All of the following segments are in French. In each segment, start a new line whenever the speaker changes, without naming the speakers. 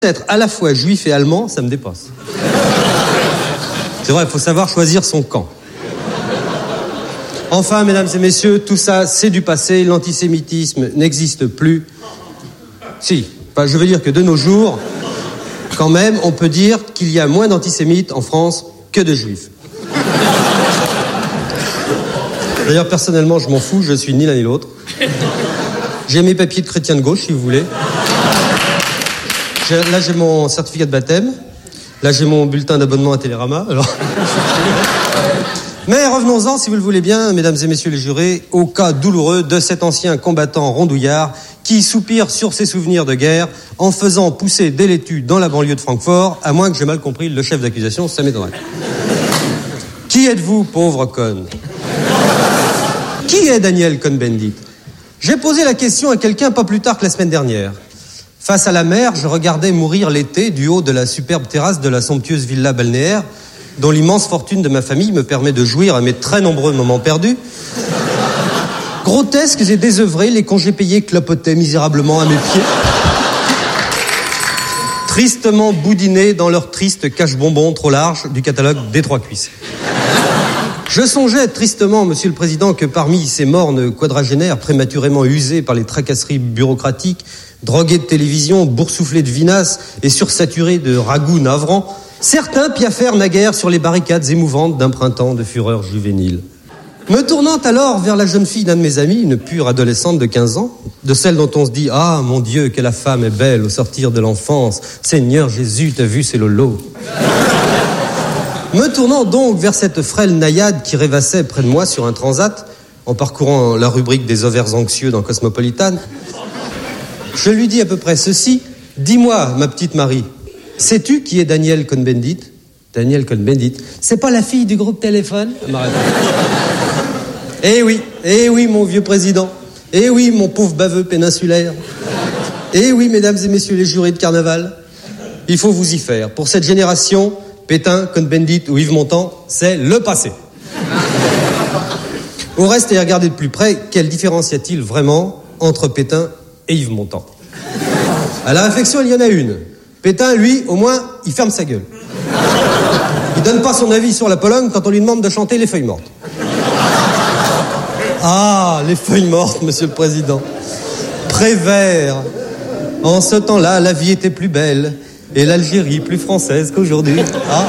Être à la fois juif et allemand, ça me dépasse. C'est vrai, il faut savoir choisir son camp. Enfin, mesdames et messieurs, tout ça, c'est du passé. L'antisémitisme n'existe plus. Si, enfin, je veux dire que de nos jours, quand même, on peut dire qu'il y a moins d'antisémites en France que de juifs. D'ailleurs, personnellement, je m'en fous, je suis ni l'un ni l'autre. J'ai mes papiers de chrétien de gauche, si vous voulez. Là, j'ai mon certificat de baptême. Là, j'ai mon bulletin d'abonnement à Télérama. Alors... Mais revenons-en, si vous le voulez bien, mesdames et messieurs les jurés, au cas douloureux de cet ancien combattant rondouillard qui soupire sur ses souvenirs de guerre en faisant pousser des laitues dans la banlieue de Francfort, à moins que j'ai mal compris le chef d'accusation, ça m'étonnerait. Qui êtes-vous, pauvre conne? Qui est Daniel Cohn-Bendit? J'ai posé la question à quelqu'un pas plus tard que la semaine dernière. Face à la mer, je regardais mourir l'été du haut de la superbe terrasse de la somptueuse villa balnéaire, dont l'immense fortune de ma famille me permet de jouir à mes très nombreux moments perdus. Grotesques et désœuvrés, les congés payés clopotaient misérablement à mes pieds. Tristement boudinés dans leur triste cache-bonbon trop large du catalogue des Trois Cuisses. Je songeais tristement, Monsieur le Président, que parmi ces mornes quadragénaires prématurément usés par les tracasseries bureaucratiques, drogués de télévision, boursouflés de vinasse et sursaturés de ragoûts navrants, certains piaffèrent naguère sur les barricades émouvantes d'un printemps de fureur juvénile. Me tournant alors vers la jeune fille d'un de mes amis, une pure adolescente de 15 ans, de celle dont on se dit « Ah, mon Dieu, que la femme est belle au sortir de l'enfance, Seigneur Jésus, t'as vu, c'est Lolo !» Me tournant donc vers cette frêle naïade qui rêvassait près de moi sur un transat, en parcourant la rubrique des ovaires anxieux dans Cosmopolitan, je lui dis à peu près ceci. « Dis-moi, ma petite Marie, sais-tu qui est Daniel Cohn-Bendit ?» Daniel Cohn-Bendit, c'est pas la fille du groupe Téléphone? Eh oui, mon vieux président. Eh oui, mon pauvre baveux péninsulaire. Eh oui, mesdames et messieurs les jurés de carnaval. Il faut vous y faire. Pour cette génération, Pétain, Cohn-Bendit ou Yves Montand, c'est le passé. Au reste, et à regarder de plus près, quelle différence y a-t-il vraiment entre Pétain et Yves Montand? À la réflexion, il y en a une. Pétain, lui, au moins, il ferme sa gueule. Il donne pas son avis sur la Pologne quand on lui demande de chanter Les Feuilles Mortes. Ah, les feuilles mortes, Monsieur le Président. Prévert. En ce temps-là, la vie était plus belle et l'Algérie plus française qu'aujourd'hui. Ah.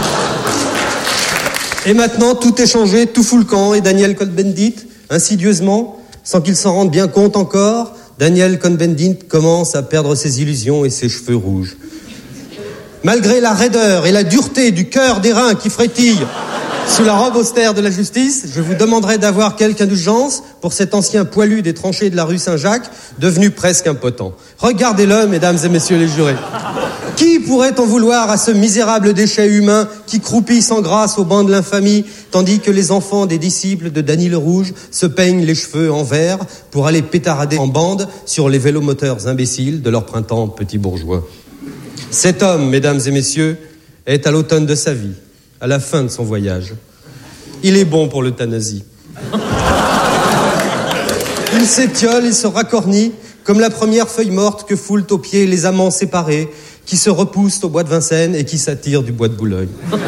Et maintenant, tout est changé, tout fout le camp, et Daniel Cohn-Bendit, insidieusement, sans qu'il s'en rende bien compte encore, Daniel Cohn-Bendit commence à perdre ses illusions et ses cheveux rouges. Malgré la raideur et la dureté du cœur d'airain qui frétille sous la robe austère de la justice, je vous demanderai d'avoir quelque indulgence pour cet ancien poilu des tranchées de la rue Saint-Jacques, devenu presque impotent. Regardez-le, mesdames et messieurs les jurés. Qui pourrait en vouloir à ce misérable déchet humain qui croupit sans grâce au banc de l'infamie, tandis que les enfants des disciples de Dany le Rouge se peignent les cheveux en vert pour aller pétarader en bande sur les vélomoteurs imbéciles de leur printemps petit bourgeois. Cet homme, mesdames et messieurs, est à l'automne de sa vie, à la fin de son voyage. Il est bon pour l'euthanasie. Il s'étiole et se racornit comme la première feuille morte que foulent aux pieds les amants séparés qui se repoussent au bois de Vincennes et qui s'attirent du bois de Boulogne.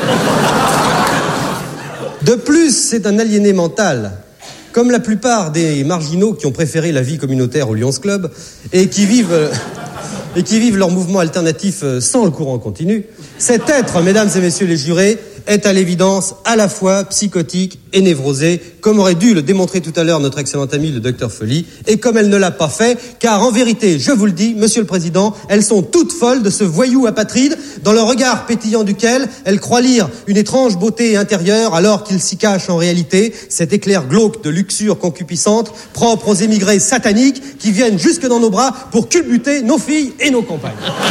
De plus, c'est un aliéné mental, comme la plupart des marginaux qui ont préféré la vie communautaire au Lions Club et qui vivent leur mouvement alternatif sans le courant continu. Cet être, mesdames et messieurs les jurés, est à l'évidence à la fois psychotique et névrosé, comme aurait dû le démontrer tout à l'heure notre excellent ami le docteur Folly, et comme elle ne l'a pas fait, car en vérité, je vous le dis, Monsieur le Président, elles sont toutes folles de ce voyou apatride, dans le regard pétillant duquel elles croient lire une étrange beauté intérieure, alors qu'il s'y cache en réalité cet éclair glauque de luxure concupiscente, propre aux émigrés sataniques, qui viennent jusque dans nos bras pour culbuter nos filles et nos compagnes.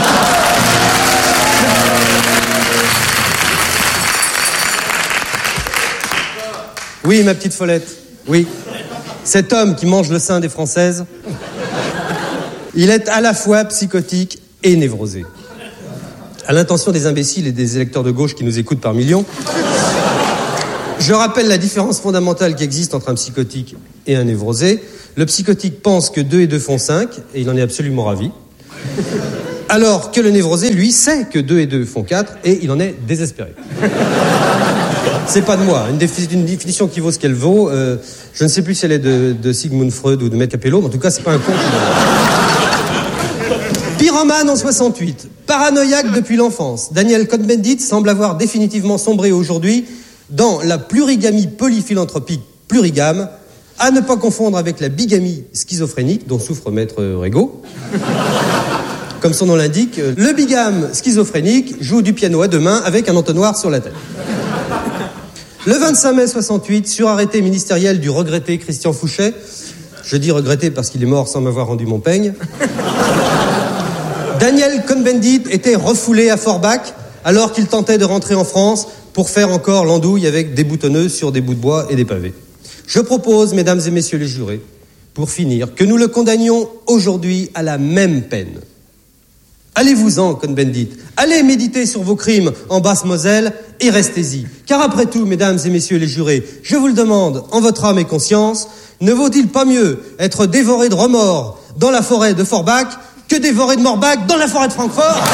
Oui, ma petite Follette, oui. Cet homme qui mange le sein des Françaises, il est à la fois psychotique et névrosé. À l'intention des imbéciles et des électeurs de gauche qui nous écoutent par millions, je rappelle la différence fondamentale qui existe entre un psychotique et un névrosé. Le psychotique pense que 2 et 2 font 5, et il en est absolument ravi. Alors que le névrosé, lui, sait que 2 et 2 font 4 et il en est désespéré. C'est pas de moi, une définition qui vaut ce qu'elle vaut. Je ne sais plus si elle est de Sigmund Freud ou de Maître Capello, mais en tout cas, c'est pas un con. Pyromane en 68, paranoïaque depuis l'enfance, Daniel Cohn-Bendit semble avoir définitivement sombré aujourd'hui dans la plurigamie polyphilanthropique plurigame, à ne pas confondre avec la bigamie schizophrénique dont souffre Maître Régaud. Comme son nom l'indique, le bigame schizophrénique joue du piano à 2 mains avec un entonnoir sur la tête. Le 25 mai 68, sur arrêté ministériel du regretté Christian Fouchet, je dis regretté parce qu'il est mort sans m'avoir rendu mon peigne, Daniel Cohn-Bendit était refoulé à Forbach alors qu'il tentait de rentrer en France pour faire encore l'andouille avec des boutonneuses sur des bouts de bois et des pavés. Je propose, mesdames et messieurs les jurés, pour finir, que nous le condamnions aujourd'hui à la même peine. Allez-vous-en, Cohn-Bendit. Allez méditer sur vos crimes en Basse-Moselle et restez-y. Car après tout, mesdames et messieurs les jurés, je vous le demande, en votre âme et conscience, ne vaut-il pas mieux être dévoré de remords dans la forêt de Forbach que dévoré de Morbach dans la forêt de Francfort?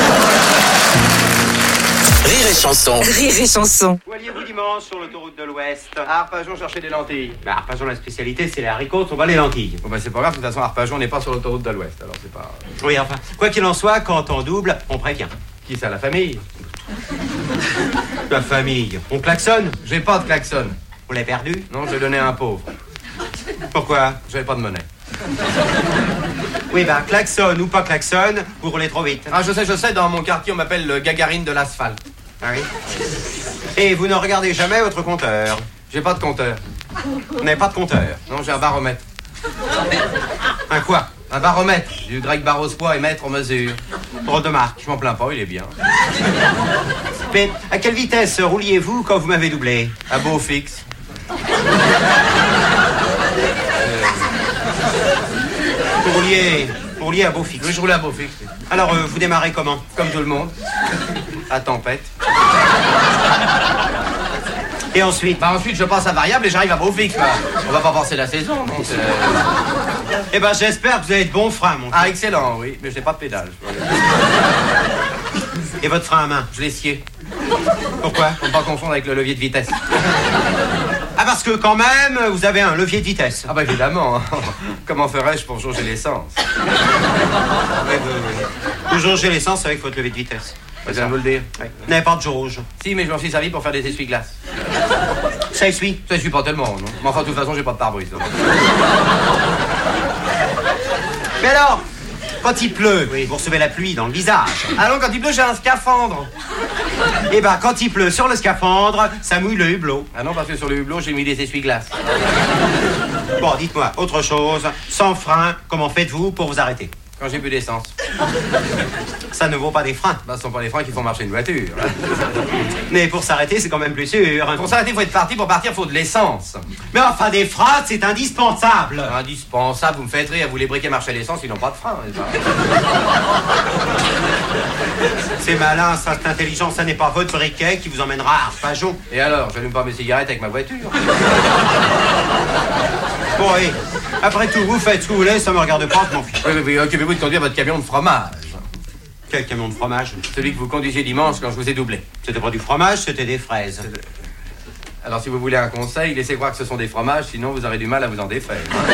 Rire et chanson.
Rire et chanson.
Où alliez-vous dimanche sur l'autoroute de l'Ouest?
À Arpajon, chercher des lentilles.
Bah, Arpajon, la spécialité, c'est les haricots, on va les lentilles.
Bon, bah, c'est pas grave, de toute façon, Arpajon n'est pas sur l'autoroute de l'Ouest, alors c'est pas...
Oui, enfin, quoi qu'il en soit, quand on double, on prévient.
Qui ça, la famille?
La famille. On klaxonne?
J'ai pas de klaxon.
On l'a perdu?
Non, j'ai donné à un pauvre.
Pourquoi?
J'avais pas de monnaie.
Oui, bah, klaxon ou pas klaxon, vous roulez trop vite.
Ah, je sais, dans mon quartier, on m'appelle le Gagarine de l'asphalte.
Ah oui? Et vous ne regardez jamais votre compteur?
J'ai pas de compteur.
Vous n'avez pas de compteur?
Non, j'ai un baromètre.
Un quoi?
Un baromètre, du grec baros poids et mètre en mesure.
Drôle de marque.
Je m'en plains pas, il est bien.
Mais à quelle vitesse rouliez-vous quand vous m'avez doublé?
À beau fixe.
Vous rouliez à beau fixe.
Oui, je roulais à beau fixe.
Alors, vous démarrez comment?
Comme tout le monde. À tempête.
Et ensuite?
Bah ensuite, je passe à variable et j'arrive à beau fixe. Bah, on va pas passer la saison, donc...
Eh ben, j'espère que vous avez de bons freins, mon gars.
Ah, excellent, oui, mais j'ai pas de pédale.
Et votre frein à main?
Je l'ai scié.
Pourquoi?
Pour ne pas confondre avec le levier de vitesse.
Ah, parce que quand même, vous avez un levier de vitesse.
Ah bah évidemment, hein. Comment ferais-je pour jauger l'essence?
Vous jaugez l'essence avec votre levier de vitesse.
Je viens de vous le dire.
Oui. Vous n'avez pas de jauge.
Si, mais je m'en suis servi pour faire des essuie-glaces.
Ça essuie?
Ça essuie pas tellement, non? Mais enfin, de toute façon, j'ai pas de pare-brise.
Mais alors, quand il pleut, oui, vous recevez la pluie dans le visage.
Ah non, quand il pleut, j'ai un scaphandre.
Eh ben, quand il pleut sur le scaphandre, ça mouille le hublot.
Ah non, parce que sur le hublot, j'ai mis des essuie-glaces.
Bon, dites-moi, autre chose. Sans frein, comment faites-vous pour vous arrêter?
Quand j'ai bu d'essence.
Ça ne vaut pas des freins.
Bah, ce sont pas les freins qui font marcher une voiture.
Mais pour s'arrêter, c'est quand même plus sûr.
Pour s'arrêter, faut être parti. Pour partir, faut de l'essence.
Mais enfin, des freins, c'est indispensable.
Indispensable, vous me faites rire. Vous les briquets marchent à l'essence, ils n'ont pas de frein.
C'est malin, ça, c'est intelligent. Ça n'est pas votre briquet qui vous emmènera à Arpajon.
Et alors, j'allume pas mes cigarettes avec ma voiture.
Bon, oui. Après tout, vous faites ce que vous voulez, ça me regarde pas, je m'en fiche.
Oui, occupez-vous de conduire votre camion de fromage.
Quel camion de fromage?
Celui que vous conduisiez dimanche quand je vous ai doublé.
C'était pas du fromage, c'était des fraises.
Alors si vous voulez un conseil, laissez croire que ce sont des fromages, sinon vous aurez du mal à vous en défaire.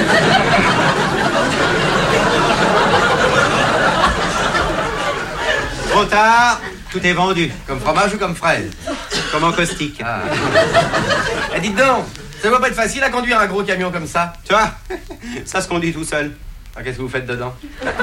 Trop tard, tout est vendu.
Comme fromage ou comme fraise?
Comme en caustique.
Ah. Eh, dites donc, ça va pas être facile à conduire un gros camion comme ça?
Tu vois, ça se conduit tout seul.
Ah, qu'est-ce que vous faites dedans?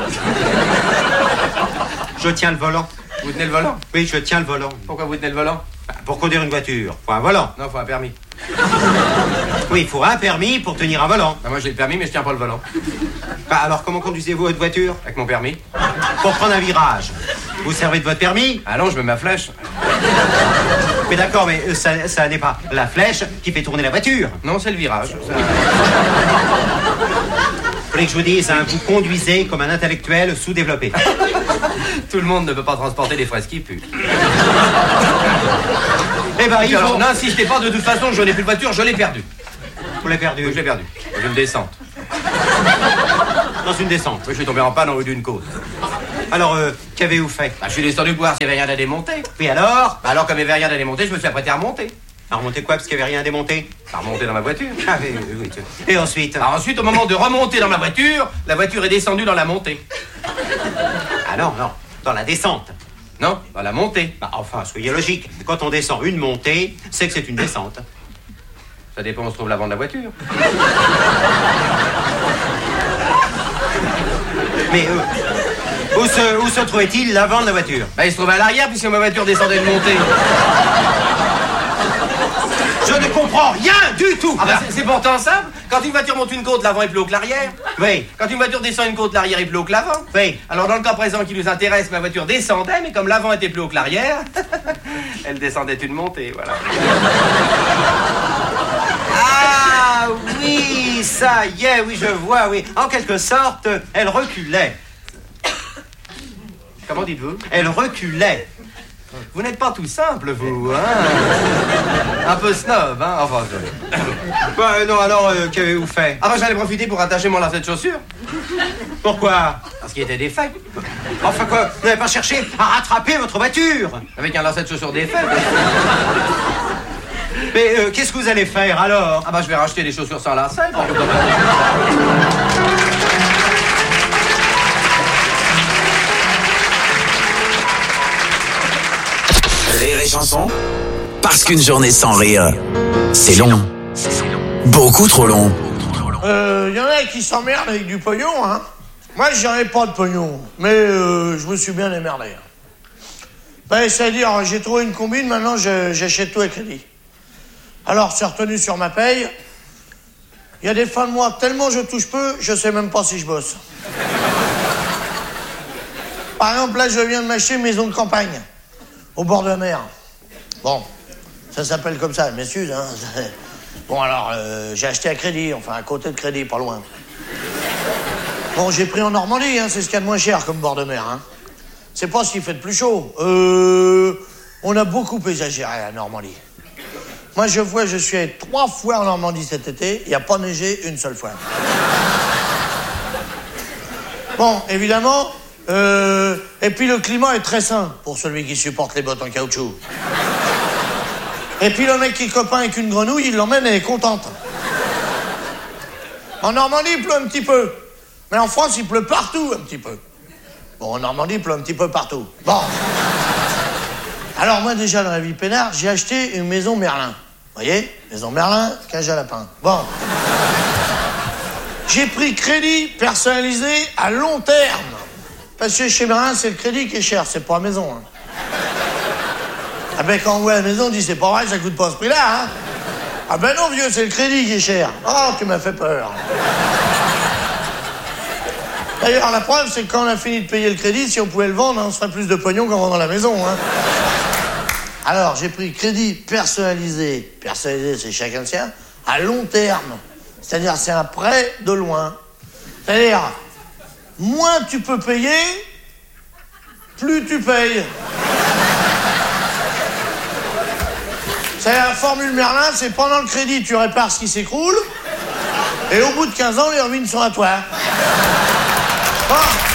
Je tiens le volant.
Vous tenez le volant?
Oui, je tiens le volant.
Pourquoi vous tenez le volant?
Pour conduire une voiture, faut un volant.
Non, faut un permis.
Oui, il faut un permis pour tenir un volant.
Bah, moi j'ai le permis, mais je tiens pas le volant.
Bah alors, comment conduisez-vous votre voiture?
Avec mon permis.
Pour prendre un virage, vous servez de votre permis?
Ah non, je mets ma flèche.
Mais d'accord, mais ça n'est pas la flèche qui fait tourner la voiture.
Non, c'est le virage.
Vous voulez que je vous dise, hein, vous conduisez comme un intellectuel sous-développé.
Tout le monde ne peut pas transporter des fraises qui puent.
Eh ben, il
alors,
faut...
n'insistez pas, de toute façon, je n'ai plus de voiture, je l'ai perdue.
Vous l'avez perdu?
Oui, je l'ai perdue. Dans une descente.
Dans une descente?
Oui, je suis tombé en panne en haut d'une côte.
Alors, qu'avez-vous fait?
Bah, je suis descendu pour voir s'il n'y avait rien à démonter.
Oui, alors?
Bah, alors, comme il n'y avait rien à démonter, je me suis apprêté à remonter.
À remonter quoi, parce qu'il n'y avait rien à démonter?
À remonter dans ma voiture.
Ah oui, oui, oui. Et ensuite?
Alors ensuite, au moment de remonter dans ma voiture, la voiture est descendue dans la montée.
Ah non, non, dans la descente.
Non, dans la montée.
Bah, enfin, soyez logique. Quand on descend une montée, c'est que c'est une descente.
Ça dépend où se trouve l'avant de la voiture.
Mais où se trouvait-il l'avant de la voiture?
Bah, il se trouvait à l'arrière puisque ma voiture descendait de montée.
Je ne comprends rien du tout.
Ah bah, c'est pourtant simple. Quand une voiture monte une côte, l'avant est plus haut que l'arrière.
Oui.
Quand une voiture descend une côte, l'arrière est plus haut que l'avant.
Oui.
Alors dans le cas présent qui nous intéresse, ma voiture descendait, mais comme l'avant était plus haut que l'arrière, elle descendait une montée, voilà.
Ah oui, ça y est, oui, je vois, oui. En quelque sorte, elle reculait.
Comment dites-vous?
Elle reculait.
Vous n'êtes pas tout simple, vous, hein? Un peu snob, hein? Enfin,
Bah non, alors, qu'avez-vous fait?
Ah bah j'allais profiter pour attacher mon lacet de chaussure.
Pourquoi?
Parce qu'il était défait.
Enfin quoi, vous n'avez pas cherché à rattraper votre voiture?
Avec un lacet de chaussure défait.
Mais qu'est-ce que vous allez faire alors?
Ah bah je vais racheter des chaussures sans lacet.
Rire et chanson, parce qu'une journée sans rire, c'est long. Beaucoup trop long.
Y en a qui s'emmerdent avec du pognon, hein. Moi, j'aurais pas de pognon, mais je me suis bien démerdé. Ben, c'est-à-dire, j'ai trouvé une combine, maintenant j'achète tout à crédit. Alors, c'est retenu sur ma paye. Il y a des fins de mois, tellement je touche peu, je sais même pas si je bosse. Par exemple, là, je viens de m'acheter une maison de campagne, au bord de la mer. Bon, ça s'appelle comme ça, m'excuse, hein. Bon, alors, j'ai acheté à crédit, enfin, à côté de crédit, pas loin. Bon, j'ai pris en Normandie, hein, c'est ce qu'il y a de moins cher comme bord de mer, hein. C'est pas ce qui fait de plus chaud. On a beaucoup exagéré à Normandie. Moi, je suis allé 3 fois en Normandie cet été, il n'y a pas neigé une seule fois. Bon, évidemment, et puis le climat est très sain pour celui qui supporte les bottes en caoutchouc. Et puis le mec qui est copain avec une grenouille, il l'emmène, elle est contente. En Normandie, il pleut un petit peu. Mais en France, il pleut partout un petit peu. Bon, en Normandie, il pleut un petit peu partout. Bon. Alors moi, déjà, dans la vie peinard, j'ai acheté une maison Merlin. Vous voyez? Maison Merlin, cage à lapin. Bon. J'ai pris crédit personnalisé à long terme. Parce que chez Merlin, c'est le crédit qui est cher, c'est pas la maison. Hein. Ah ben, quand on voit la maison, on dit, c'est pas vrai, ça coûte pas ce prix-là, hein. Ah ben non, vieux, c'est le crédit qui est cher. Oh, tu m'as fait peur. D'ailleurs, la preuve, c'est que quand on a fini de payer le crédit, si on pouvait le vendre, on se ferait plus de pognon qu'en vendant la maison, hein. Alors, j'ai pris crédit personnalisé. Personnalisé, c'est chacun le sien. À long terme. C'est-à-dire, c'est un prêt de loin. C'est-à-dire, moins tu peux payer, plus tu payes. C'est la formule Merlin, c'est pendant le crédit, tu répares ce qui s'écroule, et au bout de 15 ans, les ruines sont à toi. Bon.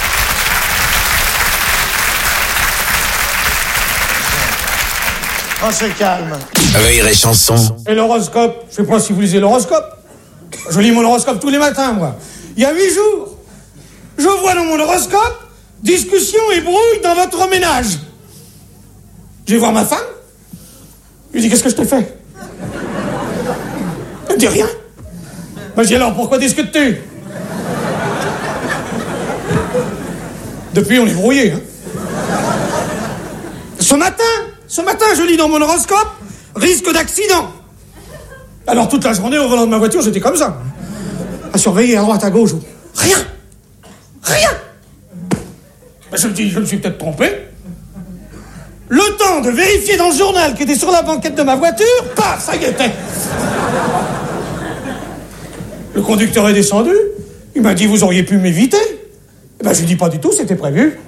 On se calme.
Rire et chanson,
Et l'horoscope, je sais pas si vous lisez l'horoscope. Je lis mon horoscope tous les matins, moi. Il y a 8 jours, je vois dans mon horoscope discussion et brouille dans votre ménage. Je vais voir ma femme. Je lui dis, qu'est-ce que je t'ai fait? Elle me dit rien. Moi, je dis, alors pourquoi discutes-tu? Depuis, on est brouillés. Hein. Ce matin, je lis dans mon horoscope risque d'accident. Alors toute la journée, au volant de ma voiture, j'étais comme ça, à surveiller à droite, à gauche. Rien. Ben, je me dis, je me suis peut-être trompé. Le temps de vérifier dans le journal qui était sur la banquette de ma voiture, paf, ça y était. Le conducteur est descendu. Il m'a dit, vous auriez pu m'éviter. Eh ben, je lui dis, pas du tout, c'était prévu.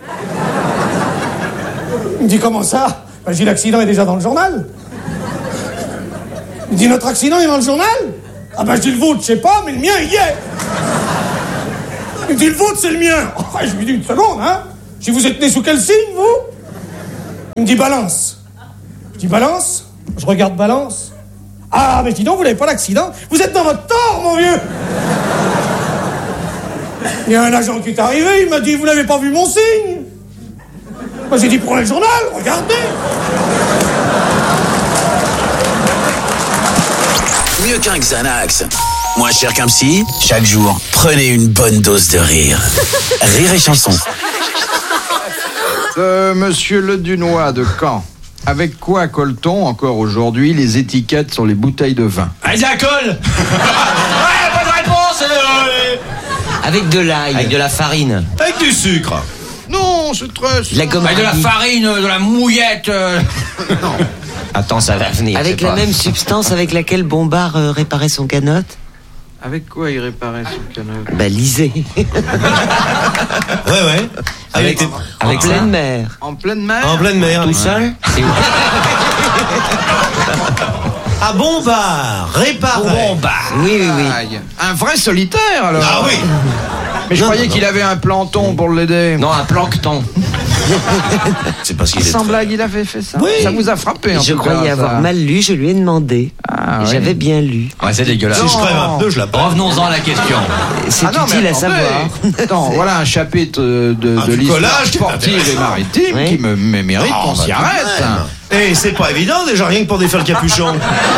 Il me dit, comment ça? Ben, je dis, l'accident est déjà dans le journal. Il me dit, notre accident est dans le journal? Ah ben, je dis, le vôtre, je sais pas, mais le mien, il y est. Il me dit, le vôtre, c'est le mien. Oh, je lui dis, une seconde, hein. Si vous êtes né sous quel signe, vous? Il me dit balance. Je dis balance. Je regarde balance. Ah, mais dis donc, vous n'avez pas d'accident. Vous êtes dans votre tort, mon vieux. Il y a un agent qui est arrivé, il m'a dit, vous n'avez pas vu mon signe? Moi, j'ai dit, prenez le journal, regardez.
Mieux qu'un Xanax. Moins cher qu'un psy. Chaque jour, prenez une bonne dose de rire. Rire et chanson.
Monsieur Le Dunois de Caen. Avec quoi colle-t-on encore aujourd'hui les étiquettes sur les bouteilles de vin?
Avec de la colle. Ouais, bonne réponse.
Avec de l'ail. Avec de la farine.
Avec du sucre.
Non, c'est très...
La gomme
avec de la farine, de la mouillette.
Non.
Attends, ça va venir. Avec la même substance avec laquelle Bombard réparait son canotte?
Avec quoi il réparait son canot?
Bah, lisez.
Ouais. Avec
en pleine mer.
En pleine mer?
En pleine mer.
Tout seul?
À Bombard, réparé.
Bombard. Oui.
Aïe. Un vrai solitaire, alors.
Ah oui.
Mais je croyais qu'il avait un planton pour l'aider.
Non, un plancton.
C'est parce qu'il est...
Sans blague, il avait fait ça.
Oui.
Ça vous a frappé, en
Je
tout
croyais
cas,
avoir
ça.
mal lu, je lui ai demandé.
Ah,
Et
oui.
j'avais bien lu.
Ouais, c'est dégueulasse. Si je crève un peu, je la prends. Revenons-en à la question.
C'est
Ah non, mais
utile à
attendez.
savoir.
Attends, voilà un chapitre de
du
l'histoire
collage qui est
sportive et
intéressant.
maritime
Oui.
qui me mérite qu'on s'y arrête.
Et c'est pas évident déjà, rien que pour défaire le capuchon.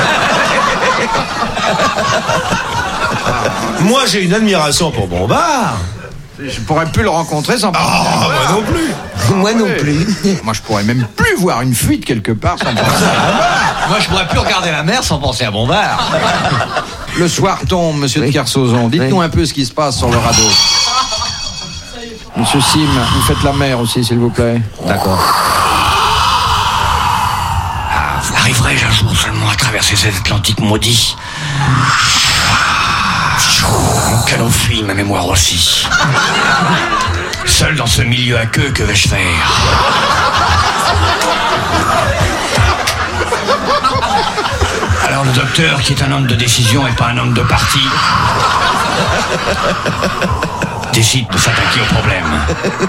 Moi, j'ai une admiration pour Bombard.
Je pourrais plus le rencontrer sans penser à
moi non plus.
Moi non plus.
Moi, je pourrais même plus voir une fuite quelque part sans penser à
Moi, je pourrais plus regarder la mer sans penser à Bombard.
Le soir tombe, monsieur de Kersauzon. Dites-nous un peu ce qui se passe sur le radeau. Monsieur Sim, vous faites la mer aussi, s'il vous plaît.
D'accord.
Arriverai-je un jour seulement à traverser cet Atlantique maudit? Mon canot fuit, ma mémoire aussi. Seul dans ce milieu à queue, que vais-je faire? Alors le docteur, qui est un homme de décision et pas un homme de parti, décide de s'attaquer au problème.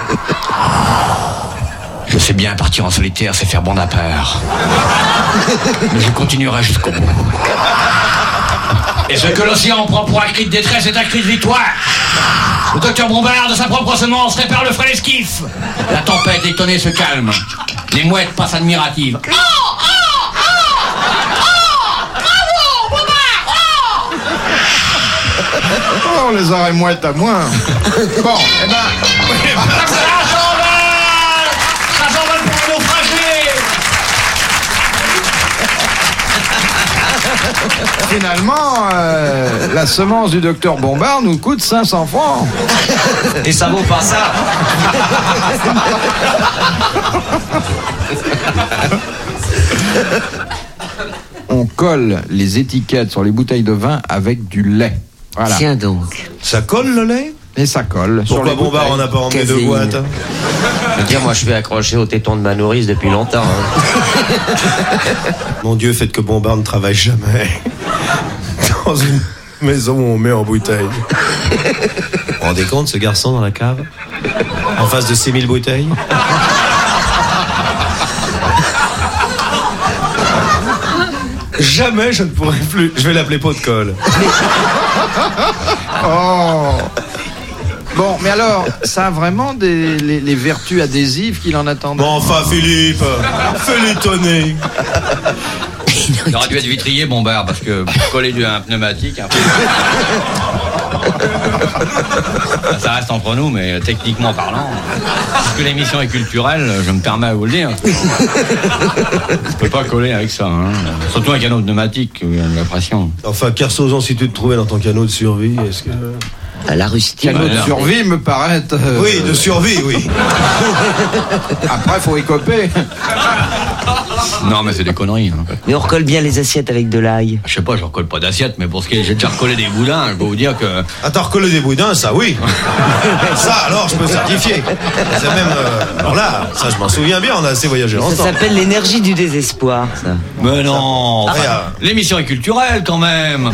Je sais bien, partir en solitaire, c'est faire bon à peur. Mais je continuerai jusqu'au bout. Et ce que l'océan prend pour un cri de détresse est un cri de victoire. Le docteur Bombard, de sa propre semence, répare le frêle esquif. La tempête étonnée se calme. Les mouettes passent admiratives.
Oh, les arrêts mouettes à moins. Bon, eh ben...
Ça s'envole pour un naufragé.
Finalement, la semence du docteur Bombard nous coûte 500 francs.
Et ça vaut pas ça.
On colle les étiquettes sur les bouteilles de vin avec du lait. Voilà.
Tiens donc.
Ça colle le lait?
Et ça colle.
Pourquoi
sur les
Bombard
bouteilles.
en a pas emmené deux
Caséine.
boîtes?
Je veux dire, moi je suis accroché au téton de ma nourrice depuis longtemps.
Mon Dieu, faites que Bombard ne travaille jamais dans une maison où on met en bouteille. Vous vous rendez compte, ce garçon dans la cave? En face de 6000 bouteilles? Jamais je ne pourrai plus. Je vais l'appeler pot de colle.
Oh. Bon, mais alors, ça a vraiment les vertus adhésives qu'il en attendait.
Bon, enfin, Philippe, fais l'étonner.
Il aurait dû être vitrier, Bombard, parce que coller un pneumatique, un peu... Ça reste entre nous, mais techniquement parlant, puisque l'émission est culturelle, je me permets à vous le dire. Je peux pas coller avec ça, hein. Surtout un canot pneumatique, où il y a de la pression.
Enfin, Kersauzon, si tu te trouvais dans ton canot de survie, est-ce que...
À la rustique.
Canot de survie me paraît...
Oui, de survie, oui.
Après, faut écoper.
Non, mais c'est des conneries. Hein.
Mais on recolle bien les assiettes avec de l'ail.
Je sais pas, je recolle pas d'assiette, mais pour ce qui est, j'ai déjà recollé des boudins, je peux vous dire que...
Attends, recoller des boudins, ça oui. Ça, alors, je peux certifier. C'est même... alors là, ça, je m'en souviens bien, on a assez voyagé
Ça
ensemble.
s'appelle l'énergie du désespoir, ça.
Mais non,
Ah,
enfin, l'émission est culturelle quand même.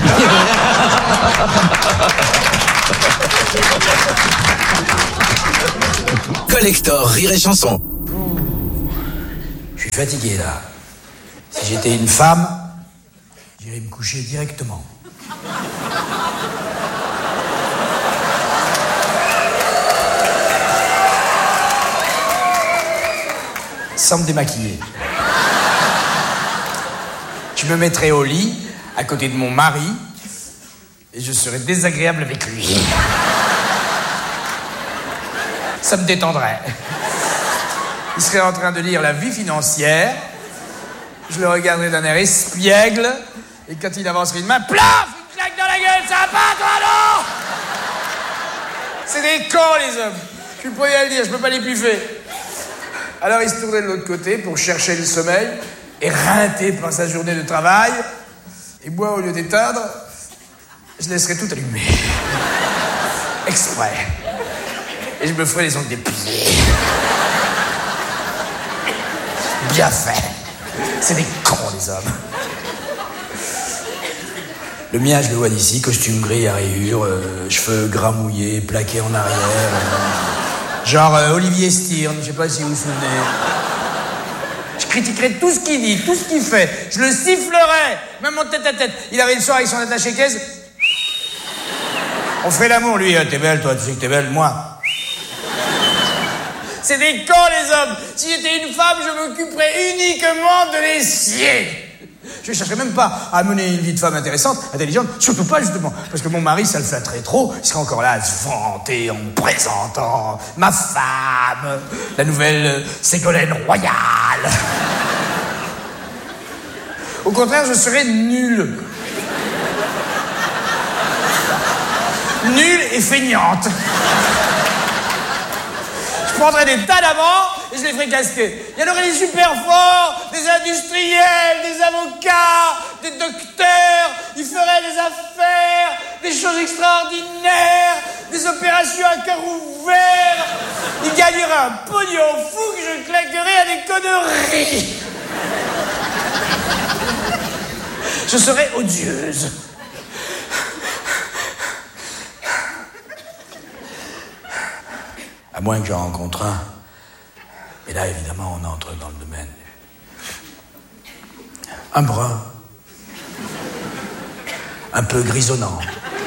Collector Rire et Chanson.
Je suis fatigué là. Si j'étais une femme, j'irais me coucher directement. Sans me démaquiller. Je me mettrais au lit, à côté de mon mari, et je serais désagréable avec lui. Ça me détendrait. Il serait en train de lire La Vie financière, je le regarderais d'un air espiègle, et quand il avancerait une main, plaf, une claque dans la gueule, ça va pas, toi, non? C'est des cons, les hommes. Je suis le premier à le dire, je peux pas les puffer. Alors il se tournait de l'autre côté pour chercher le sommeil, éreinté par sa journée de travail, et moi, au lieu d'éteindre, je laisserais tout allumé. Exprès. Et je me ferais les ongles des pieds. Bien fait. C'est des cons, les hommes. Le mien, je le vois d'ici, costume gris à rayures, cheveux gras mouillés, plaqués en arrière. Genre Olivier Stern, je sais pas si vous vous souvenez. Je critiquerais tout ce qu'il dit, tout ce qu'il fait. Je le sifflerais, même en tête à tête. Il avait le soir avec son attaché-caisse. On ferait l'amour, lui. T'es belle, toi, tu sais que t'es belle, moi. C'est des cons, les hommes. Si j'étais une femme, je m'occuperais uniquement de les scier. Je ne chercherais même pas à mener une vie de femme intéressante, intelligente, surtout pas, justement. Parce que mon mari, ça le flatterait trop. Il serait encore là à se vanter en me présentant ma femme, la nouvelle Ségolène Royale. Au contraire, je serais nul. Nulle et feignante. Je prendrais des tas d'amants et je les ferais casquer. Il y en aurait des super forts, des industriels, des avocats, des docteurs. Ils feraient des affaires, des choses extraordinaires, des opérations à cœur ouvert. Ils gagneraient un pognon fou que je claquerais à des conneries. Je serais odieuse. À moins que j'en rencontre un. Et là, évidemment, on entre dans le domaine. Un brun. Un peu grisonnant.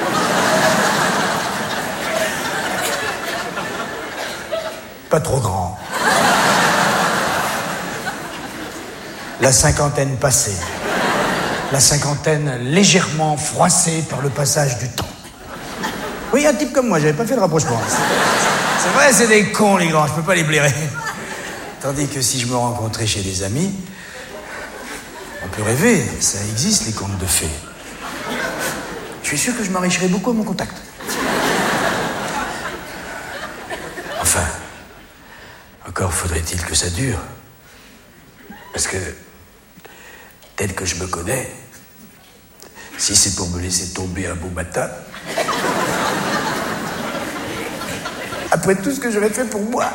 Pas trop grand. La cinquantaine passée. La cinquantaine légèrement froissée par le passage du temps. Oui, un type comme moi, j'avais pas fait de rapprochement. C'est vrai, c'est des cons, les grands, je peux pas les blairer. Tandis que si je me rencontrais chez des amis, on peut rêver, ça existe, les contes de fées. Je suis sûr que je m'enrichirais beaucoup à mon contact. Enfin, encore faudrait-il que ça dure. Parce que, tel que je me connais, si c'est pour me laisser tomber un beau matin... Après tout ce que j'aurais fait pour moi.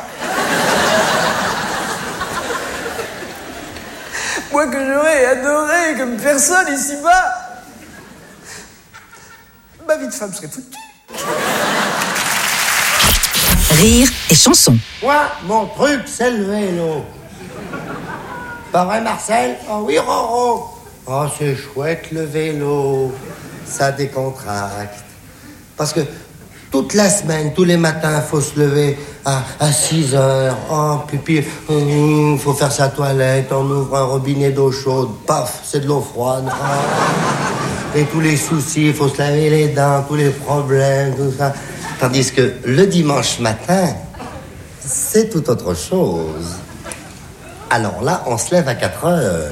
Moi que j'aurais adoré comme personne ici-bas. Ma vie de femme serait foutue.
Rire et chanson.
Moi, mon truc, c'est le vélo. Pas vrai, Marcel? Oh oui, Roro. Oh, c'est chouette, le vélo. Ça décontracte. Parce que toute la semaine, tous les matins, faut se lever à 6 heures. Oh, puis, faut faire sa toilette, on ouvre un robinet d'eau chaude. Paf, c'est de l'eau froide. Oh. Et tous les soucis, faut se laver les dents, tous les problèmes, tout ça. Tandis que le dimanche matin, c'est tout autre chose. Alors là, on se lève à 4 heures.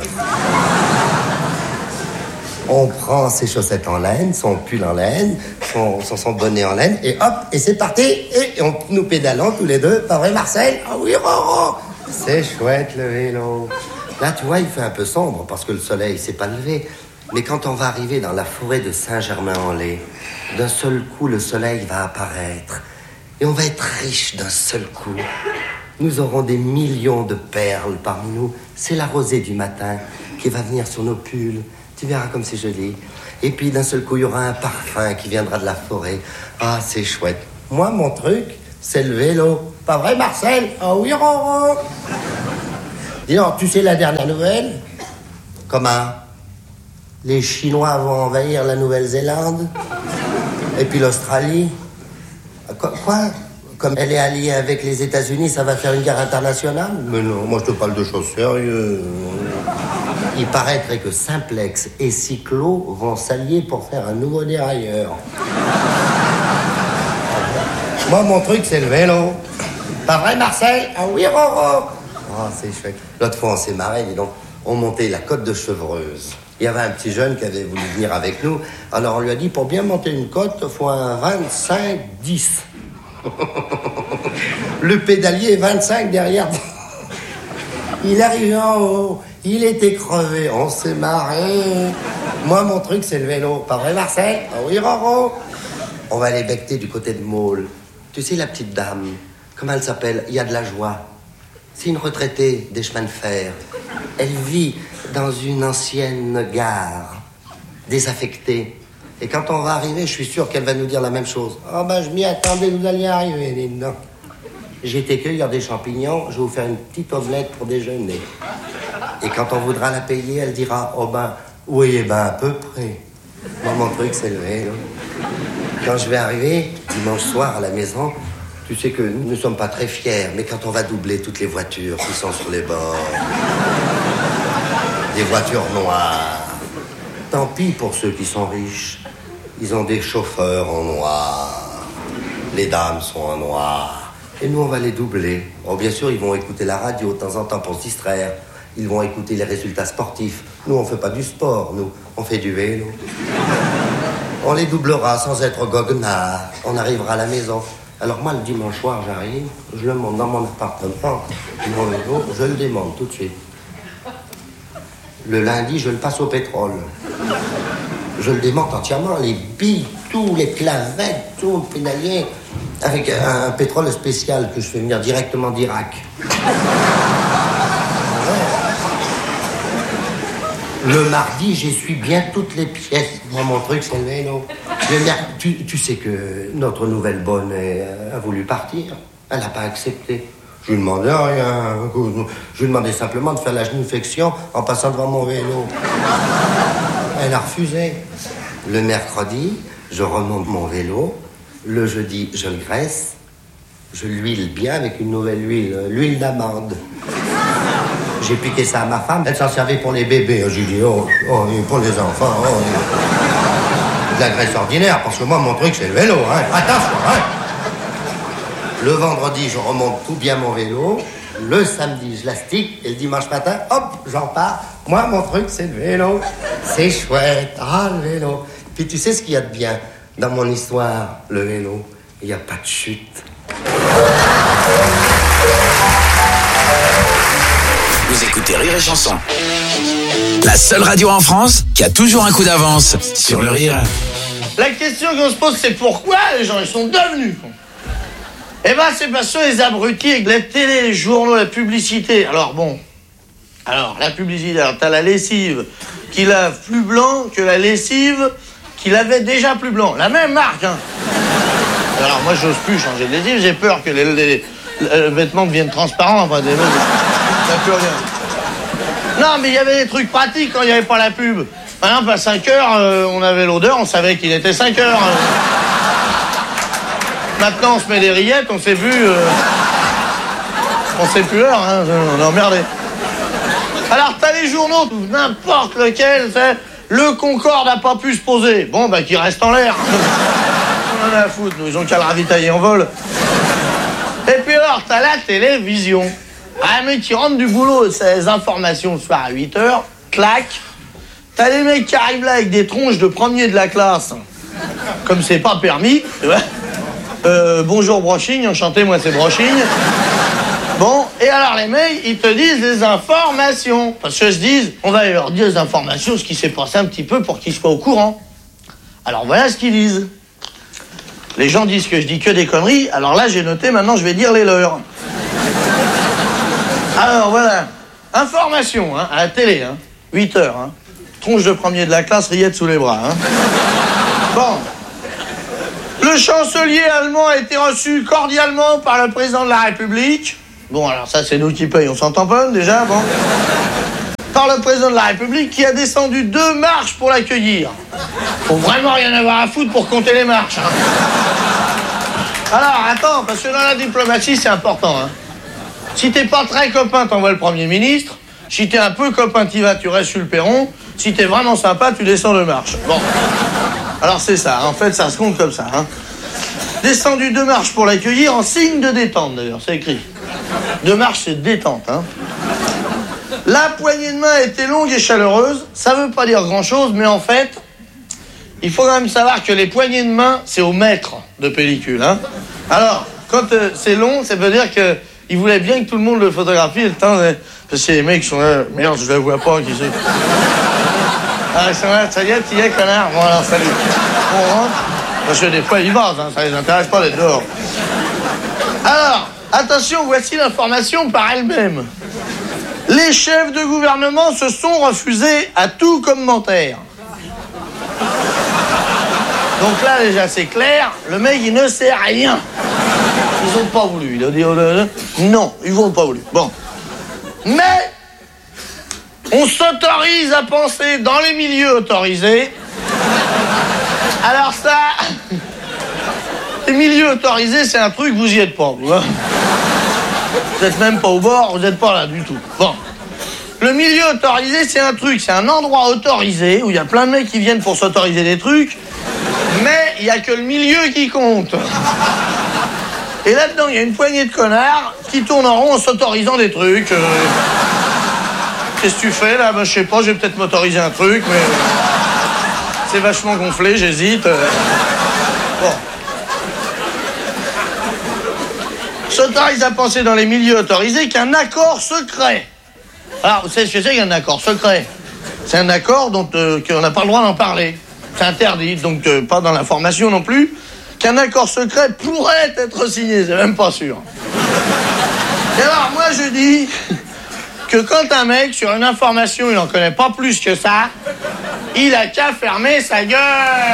On prend ses chaussettes en laine, son pull en laine, son bonnet en laine, et hop, et c'est parti. Et nous pédalons tous les deux. Pas vrai, Marcel? Ah oui, Roro. C'est chouette, le vélo. Là, tu vois, il fait un peu sombre parce que le soleil s'est pas levé. Mais quand on va arriver dans la forêt de Saint-Germain-en-Laye, d'un seul coup, le soleil va apparaître. Et on va être riche d'un seul coup. Nous aurons des millions de perles parmi nous. C'est la rosée du matin qui va venir sur nos pulls. Tu verras comme c'est joli. Et puis d'un seul coup, il y aura un parfum qui viendra de la forêt. Ah, c'est chouette. Moi, mon truc, c'est le vélo. Pas vrai, Marcel? Ah oui, Roro. Dis donc, tu sais la dernière nouvelle? Comment? Les Chinois vont envahir la Nouvelle-Zélande? Et puis l'Australie? Quoi? Comme elle est alliée avec les États-Unis, ça va faire une guerre internationale? Mais non, moi je te parle de choses sérieuses. Il paraîtrait que Simplex et Cyclo vont s'allier pour faire un nouveau dérailleur. Moi, mon truc, c'est le vélo. Pas vrai, Marcel? Ah oui, Roro. Oh, c'est chouette. L'autre fois, on s'est marré, dis donc. On montait la côte de Chevreuse. Il y avait un petit jeune qui avait voulu venir avec nous. Alors, on lui a dit, pour bien monter une côte, il faut un 25-10. Le pédalier est 25 derrière. Il arrive en haut. Il était crevé. On s'est marré. Moi, mon truc, c'est le vélo. Pas vrai, Marcel? Ah oui, Roro. On va aller becter du côté de Maule. Tu sais, la petite dame, comment elle s'appelle? Il y a de la joie. C'est une retraitée des chemins de fer. Elle vit dans une ancienne gare, désaffectée. Et quand on va arriver, je suis sûr qu'elle va nous dire la même chose. Oh ben, je m'y attendais, vous alliez arriver, dites donc. J'ai été cueillir des champignons, je vais vous faire une petite omelette pour déjeuner. Et quand on voudra la payer, elle dira, oh ben, oui, eh ben, à peu près. Moi, mon truc, c'est le vélo. Quand je vais arriver, dimanche soir à la maison, tu sais que nous ne sommes pas très fiers, mais quand on va doubler toutes les voitures qui sont sur les bords, des voitures noires, tant pis pour ceux qui sont riches. Ils ont des chauffeurs en noir. Les dames sont en noir. Et nous, on va les doubler. Oh, bien sûr, ils vont écouter la radio de temps en temps pour se distraire. Ils vont écouter les résultats sportifs. Nous, on fait pas du sport, nous. On fait du vélo. On les doublera sans être goguenard. On arrivera à la maison. Alors moi, le dimanche soir, j'arrive, je le monte dans mon appartement. Mon vélo, je le démonte tout de suite. Le lundi, je le passe au pétrole. Je le démonte entièrement, les billes, tous les clavettes, tout le pédalier, avec un pétrole spécial que je fais venir directement d'Irak. Le mardi, j'essuie bien toutes les pièces. Moi, mon truc, c'est le vélo. Tu sais que notre nouvelle bonne a voulu partir. Elle n'a pas accepté. Je lui demandais rien. Je lui demandais simplement de faire la genuflexion en passant devant mon vélo. Elle a refusé. Le mercredi, je remonte mon vélo. Le jeudi, je le graisse. Je l'huile bien avec une nouvelle huile, l'huile d'amande. J'ai piqué ça à ma femme. Elle s'en servait pour les bébés. J'ai dit, oh, pour les enfants, de la graisse ordinaire, parce que moi, mon truc, c'est le vélo, hein. Attention, hein. Le vendredi, je remonte tout bien mon vélo. Le samedi, je l'astique. Et le dimanche matin, hop, j'en pars. Moi, mon truc, c'est le vélo. C'est chouette. Ah, le vélo. Puis tu sais ce qu'il y a de bien dans mon histoire, le vélo? Il n'y a pas de chute.
Vous écoutez Rire et Chanson. La seule radio en France qui a toujours un coup d'avance sur le rire.
La question qu'on se pose, c'est pourquoi les gens ils sont devenus cons. Eh ben, c'est parce que les abrutis avec la télé, les journaux, la publicité. Alors, la publicité, alors, t'as la lessive qui lave plus blanc que la lessive qui lavait déjà plus blanc. La même marque, hein. Alors, moi, j'ose plus changer de lessive, j'ai peur que les vêtements deviennent transparents. Enfin, ça plus rien. Non, mais il y avait des trucs pratiques quand il n'y avait pas la pub. Par exemple, à 5 heures, on avait l'odeur, on savait qu'il était 5 heures. Maintenant, on se met des rillettes, on sait plus... on sait plus l'heure, hein, on est emmerdé. Alors, t'as les journaux, n'importe lequel, c'est... Le Concorde n'a pas pu se poser. Bon, bah, qu'il reste en l'air. On en a à foutre, nous, ils ont qu'à le ravitailler en vol. Et puis alors, t'as la télévision. Un mec qui rentre du boulot, c'est les informations le soir à 8h, clac. T'as les mecs qui arrivent là avec des tronches de premier de la classe. Comme c'est pas permis, tu vois. Bonjour Broching, enchanté, moi c'est Broching. Bon, et alors les mecs, ils te disent des informations. Parce qu'ils se disent, on va leur dire des informations, ce qui s'est passé un petit peu pour qu'ils soient au courant. Alors voilà ce qu'ils disent. Les gens disent que je dis que des conneries, alors là j'ai noté, maintenant je vais dire les leurs. Alors voilà, information, hein, à la télé, hein, 8h, hein. Tronche de premier de la classe, rillettes sous les bras, hein. Bon. Le Le chancelier allemand a été reçu cordialement par le président de la République. Bon, alors ça, c'est nous qui payons, on s'entend pas, déjà, bon. Par le président de la République qui a descendu 2 marches pour l'accueillir. Faut vraiment rien avoir à foutre pour compter les marches. Hein. Alors, attends, parce que dans la diplomatie, c'est important. Hein. Si t'es pas très copain, t'envoies le Premier ministre. Si t'es un peu copain, t'y vas, tu restes sur le perron. Si t'es vraiment sympa, tu descends 2 marches. Bon. Alors c'est ça, en fait, ça se compte comme ça. Hein. Descendu 2 marches pour l'accueillir, en signe de détente, d'ailleurs, c'est écrit. 2 marches, c'est détente, hein. La poignée de main était longue et chaleureuse. Ça veut pas dire grand-chose, mais en fait, il faut quand même savoir que les poignées de main, c'est au mètre de pellicule, hein. Alors, quand c'est long, ça veut dire que il voulait bien que tout le monde le photographie et le temps... Parce que les mecs sont là, merde, je la vois pas, qui c'est. Ah, ils sont là, ça y est, t'y es, connard. Bon, alors, salut. On rentre. Parce que des fois, ils basent, hein, ça les intéresse pas d'être dehors. Alors, attention, voici l'information par elle-même. Les chefs de gouvernement se sont refusés à tout commentaire. Donc là, déjà, c'est clair, le mec, il ne sait rien. Ils ont pas voulu. Il a dit, non, ils vont pas voulu. Bon. Mais, on s'autorise à penser dans les milieux autorisés. Alors ça, les milieux autorisés, c'est un truc, vous y êtes pas, vous. Hein. Vous êtes même pas au bord, vous êtes pas là du tout. Bon. Le milieu autorisé, c'est un truc, c'est un endroit autorisé où il y a plein de mecs qui viennent pour s'autoriser des trucs, mais il y a que le milieu qui compte. Et là-dedans, il y a une poignée de connards qui tournent en rond en s'autorisant des trucs. Qu'est-ce que tu fais là? Ben, je sais pas, je vais peut-être m'autoriser un truc, mais c'est vachement gonflé, j'hésite. Bon. S'autorise à penser dans les milieux autorisés qu'un accord secret. Alors, vous savez ce que c'est qu'un accord secret? C'est un accord dont qu'on n'a pas le droit d'en parler. C'est interdit, donc pas dans l'information non plus. Qu'un accord secret pourrait être signé, c'est même pas sûr. Et alors, moi, je dis que quand un mec, sur une information, il n'en connaît pas plus que ça, il a qu'à fermer sa gueule.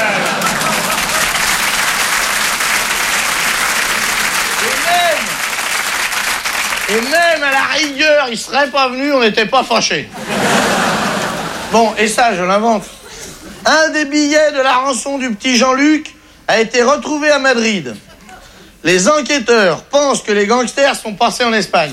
Et même à la rigueur, il serait pas venu, on n'était pas fâchés. Bon, et ça, je l'invente. Un des billets de la rançon du petit Jean-Luc a été retrouvé à Madrid. Les enquêteurs pensent que les gangsters sont passés en Espagne.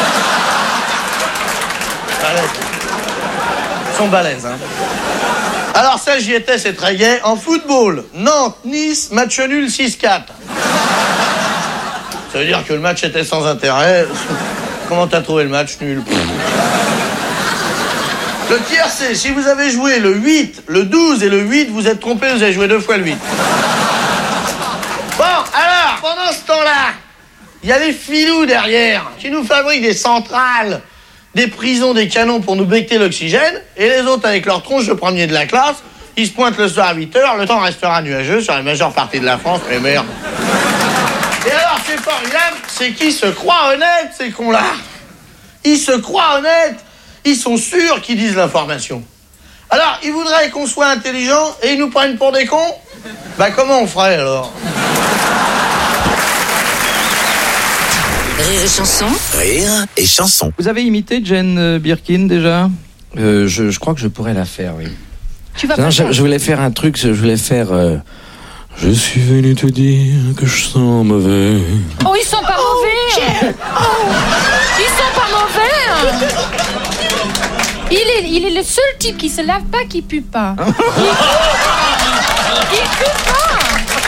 Balèze. Ils sont balèzes, hein. Alors ça, j'y étais, c'est très gai. En football, Nantes, Nice, match nul 6-4. Ça veut dire que le match était sans intérêt. Comment t'as trouvé le match nul? Le tiercé, si vous avez joué le 8, le 12 et le 8, vous êtes trompé, vous avez joué 2 fois le 8. Bon, alors, pendant ce temps-là, il y a les filous derrière qui nous fabriquent des centrales, des prisons, des canons pour nous becter l'oxygène, et les autres, avec leur tronche de premier de la classe, ils se pointent le soir à 8h, le temps restera nuageux sur la majeure partie de la France, mais merde. Et alors, c'est formidable, c'est qu'ils se croient honnêtes, ces cons-là. Ils se croient honnêtes. Ils sont sûrs qu'ils disent l'information. Alors, ils voudraient qu'on soit intelligents et ils nous prennent pour des cons? Bah, comment on ferait, alors?
Rire et chanson.
Rire et chanson.
Vous avez imité Jane Birkin déjà? Je crois que je pourrais la faire, oui.
Tu vas pas faire.
Je voulais faire un truc, je voulais faire... Je suis venu te dire que je sens mauvais.
Oh, ils sont pas mauvais. Ils sont pas mauvais. Il est le seul type qui se lave pas, qui pue pas. Il pue pas.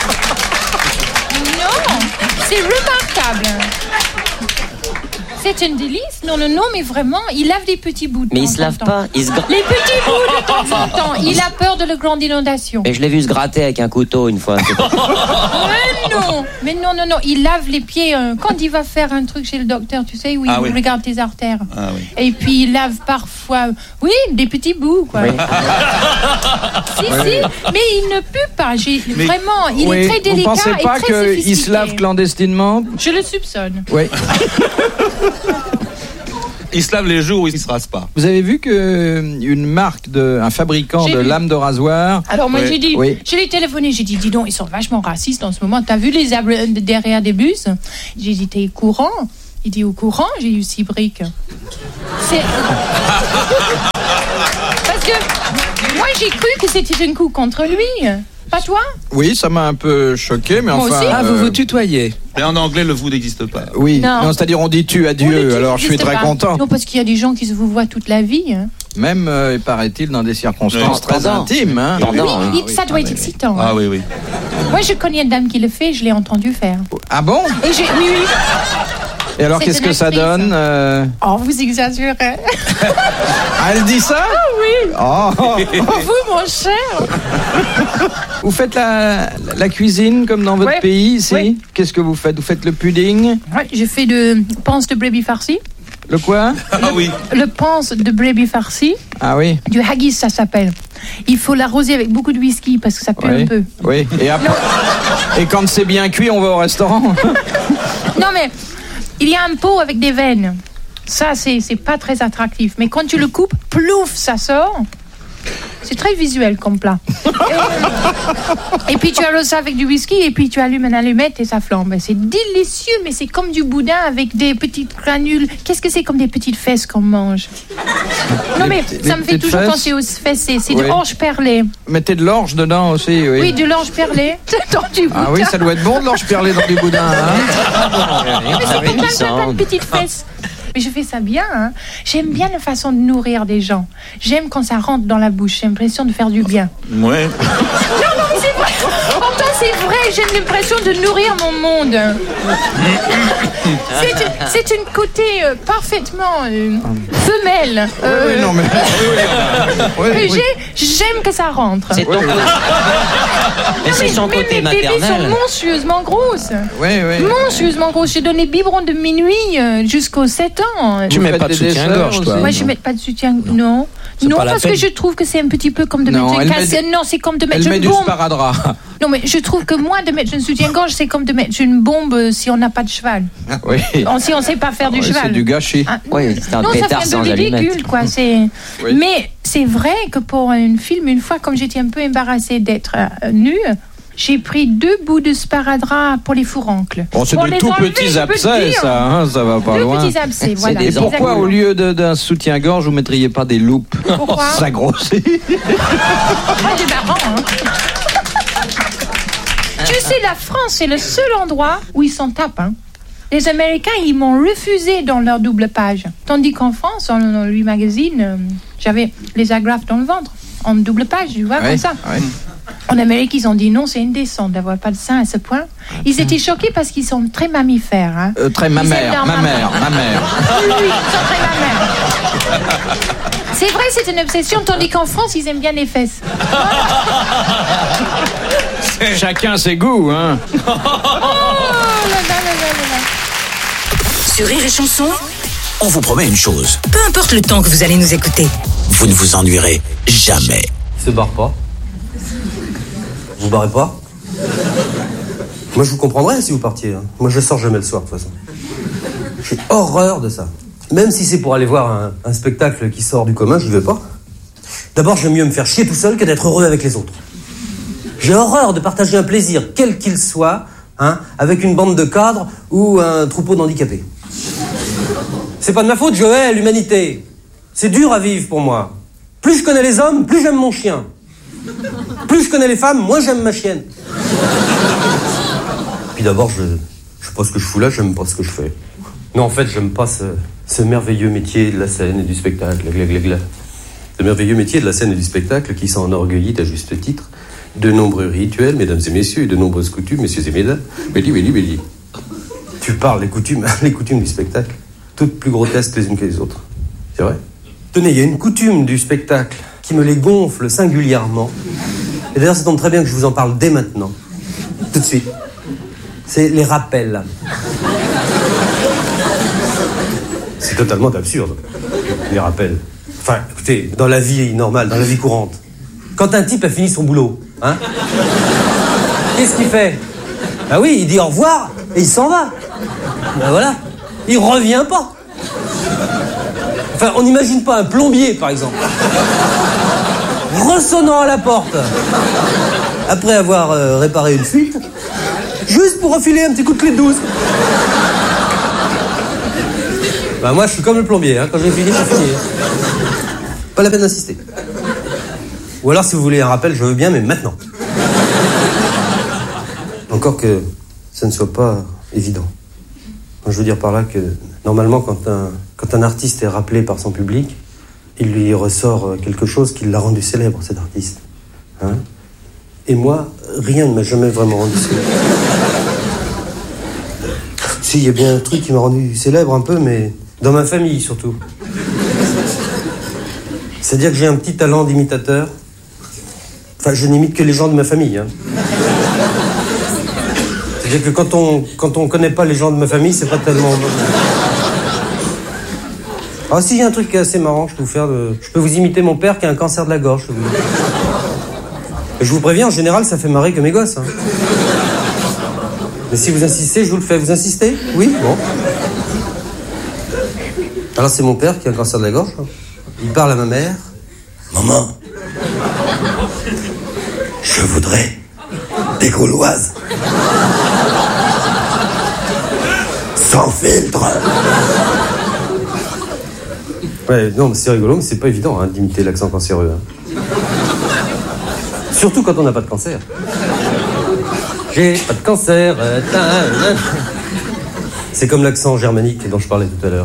Non, c'est remarquable. C'est un délice. Non, mais vraiment, il lave des petits bouts de temps.
Mais il se lave pas, il se gratte.
Les petits bouts de temps en temps. Il a peur de la grande inondation.
Mais je l'ai vu se gratter avec un couteau une fois.
Mais non. Il lave les pieds quand il va faire un truc chez le docteur, tu sais, où il regarde tes artères. Ah, oui. Et puis il lave parfois, des petits bouts, quoi. Oui. si, mais il ne pue pas. Vraiment, il est très délicat et très sophistiqué.
Vous pensez pas qu'il se lave clandestinement?
Je le soupçonne.
Oui.
Il se lave les jours où il se rase pas.
Vous avez vu qu'une marque, un fabricant de lames de rasoir...
Alors moi j'ai dit,
oui.
je l'ai téléphoné, j'ai dit, dis donc, ils sont vachement racistes en ce moment. T'as vu les arbres derrière des bus? J'ai dit, t'es au courant? Il dit, au courant? J'ai eu 6 briques. Parce que moi j'ai cru que c'était un coup contre lui. Pas toi?
Oui, ça m'a un peu choqué, mais
moi
enfin...
aussi.
Ah, vous vous tutoyez. Mais en anglais, le vous n'existe pas.
Oui, non, c'est-à-dire on dit tu à Dieu, alors je suis très content.
Non, parce qu'il y a des gens qui se vous voient toute la vie. Hein.
Même, paraît-il, dans des circonstances très intimes. Hein.
Oui, ça doit être excitant.
Ah
hein.
oui, oui.
Moi, je connais une dame qui le fait, je l'ai entendu faire.
Ah bon?
Et oui.
Et alors, qu'est-ce que ça donne
Oh, vous exagérez.
Elle dit ça?
Ah oui.
Oh.
Vous, mon cher.
Vous faites la cuisine comme dans votre pays ici?
Oui.
Qu'est-ce que vous faites? Vous faites le pudding?
Oui, je fais de panse de brebis farci.
Le quoi?
Ah oui.
Le panse de brebis farci.
Ah oui.
Du haggis, ça s'appelle. Il faut l'arroser avec beaucoup de whisky parce que ça pue un peu.
Oui. Et après, et quand c'est bien cuit, on va au restaurant.
Non mais il y a un pot avec des veines. Ça, c'est pas très attractif. Mais quand tu le coupes, plouf, ça sort. C'est très visuel comme plat. Et puis tu arroses ça avec du whisky et puis tu allumes une allumette et ça flambe. C'est délicieux, mais c'est comme du boudin avec des petites granules. Qu'est-ce que c'est comme des petites fesses qu'on mange? Non mais ça me fait toujours penser aux fesses. C'est de l'orge perlée.
Mettez de l'orge dedans aussi, oui.
Oui, de l'orge perlée dans du boudin.
Ah oui, ça doit être bon de l'orge perlée dans du boudin. Hein.
Mais c'est plein de petites fesses. Mais je fais ça bien, hein. J'aime bien la façon de nourrir des gens. J'aime quand ça rentre dans la bouche. J'ai l'impression de faire du bien.
Ouais.
Non, mais c'est vrai. Pourtant, c'est vrai. J'ai l'impression de nourrir mon monde. C'est une côté parfaitement femelle.
Oui, non, mais...
J'aime que ça rentre.
C'est ton côté. Mais c'est son côté maternel.
Mes bébés sont monstrueusement grosses.
Oui.
Monstrueusement grosses. J'ai donné biberon de minuit jusqu'aux 7 ans.
Tu mets pas de soutien-gorge, toi?
Moi, je mets pas de soutien. Non, parce que je trouve que c'est un petit peu comme de mettre une cassette. Non, c'est comme de mettre une bombe.
Elle met du sparadrap.
Non, mais je trouve que moi, de mettre un soutien-gorge, c'est comme de mettre une bombe si on n'a pas de cheval.
Oui.
Si on ne sait pas faire du cheval.
C'est du gâchis.
Oui, c'est un pétard sans
allumette. Non, ça vient de ridicule, quoi.
Oui.
Mais c'est vrai que pour un film, une fois, comme j'étais un peu embarrassée d'être nue, j'ai pris 2 bouts de sparadrap pour les fourrancles.
Bon, c'est de tout petits abcès, ça, hein, ça va pas loin.
2 petits abcès, voilà.
Et pourquoi, au lieu d'un soutien-gorge, vous mettriez pas des loupes?
Pourquoi?
Ça grossit.
C'est marrant, hein. Tu sais, la France, c'est le seul endroit où ils s'en tapent, hein. Les Américains, ils m'ont refusé dans leur double page. Tandis qu'en France, dans le magazine, j'avais les agrafes dans le ventre, en double page, tu vois, comme ça.
Ouais.
En Amérique, ils ont dit non, c'est indécent d'avoir pas de sein à ce point. Ils étaient choqués parce qu'ils sont très mammifères. Hein.
Très mammaires.
Oui, ils sont très mammaires. C'est vrai, c'est une obsession, tandis qu'en France, ils aiment bien les fesses.
Chacun ses goûts, hein.
Oh là là là là là.
Sur Rire et Chanson,
On vous promet une chose,
peu importe le temps que vous allez nous écouter,
vous ne vous ennuierez jamais.
Il se barre pas. Vous barrez pas? Moi, je vous comprendrais si vous partiez. Hein. Moi, je sors jamais le soir, de toute façon. J'ai horreur de ça. Même si c'est pour aller voir un spectacle qui sort du commun, je ne vais pas. D'abord, j'aime mieux me faire chier tout seul que d'être heureux avec les autres. J'ai horreur de partager un plaisir, quel qu'il soit, hein, avec une bande de cadres ou un troupeau d'handicapés. C'est pas de ma faute, Joël, l'humanité. C'est dur à vivre pour moi. Plus je connais les hommes, plus j'aime mon chien. Plus je connais les femmes, moins j'aime ma chienne. Puis d'abord, je sais pas ce que je fous là, j'aime pas ce que je fais. Non, en fait, j'aime pas ce merveilleux métier de la scène et du spectacle. Ce merveilleux métier de la scène et du spectacle qui s'enorgueillit à juste titre de nombreux rituels, mesdames et messieurs, et de nombreuses coutumes, messieurs et mesdames. Béli. Tu parles les coutumes du spectacle, toutes plus grotesques les unes que les autres. C'est vrai? Tenez, il y a une coutume du spectacle qui me les gonfle singulièrement. Et d'ailleurs, ça tombe très bien que je vous en parle dès maintenant. Tout de suite. C'est les rappels. C'est totalement absurde, les rappels. Enfin, écoutez, dans la vie normale, dans la vie courante, quand un type a fini son boulot, hein, qu'est-ce qu'il fait? Ah oui, il dit au revoir et il s'en va. Ben voilà, il revient pas. Enfin, on n'imagine pas un plombier, par exemple, ressonnant à la porte, après avoir réparé une fuite, juste pour refiler un petit coup de clé de 12. Bah moi, je suis comme le plombier, hein. Quand j'ai fini, j'ai fini. Pas la peine d'insister. Ou alors, si vous voulez un rappel, je veux bien, mais maintenant. Encore que ça ne soit pas évident. Je veux dire par là que, normalement, quand un artiste est rappelé par son public, il lui ressort quelque chose qui l'a rendu célèbre, cet artiste. Hein? Et moi, rien ne m'a jamais vraiment rendu célèbre. Si, il y a bien un truc qui m'a rendu célèbre un peu, mais dans ma famille, surtout. C'est-à-dire que j'ai un petit talent d'imitateur. Enfin, je n'imite que les gens de ma famille, hein. C'est-à-dire que quand on connaît pas les gens de ma famille, c'est pas tellement... Ah si, il y a un truc qui est assez marrant, je peux vous faire je peux vous imiter mon père qui a un cancer de la gorge. Je vous préviens, en général, ça fait marrer que mes gosses, hein. Mais si vous insistez, je vous le fais. Vous insistez? Oui? Bon. Alors c'est mon père qui a un cancer de la gorge. Il parle à ma mère. Maman, je voudrais des Gauloises. Sans filtre. Ouais, non, mais c'est rigolo, mais c'est pas évident hein, d'imiter l'accent cancéreux. Hein. Surtout quand on n'a pas de cancer. J'ai pas de cancer. C'est comme l'accent germanique dont je parlais tout à l'heure.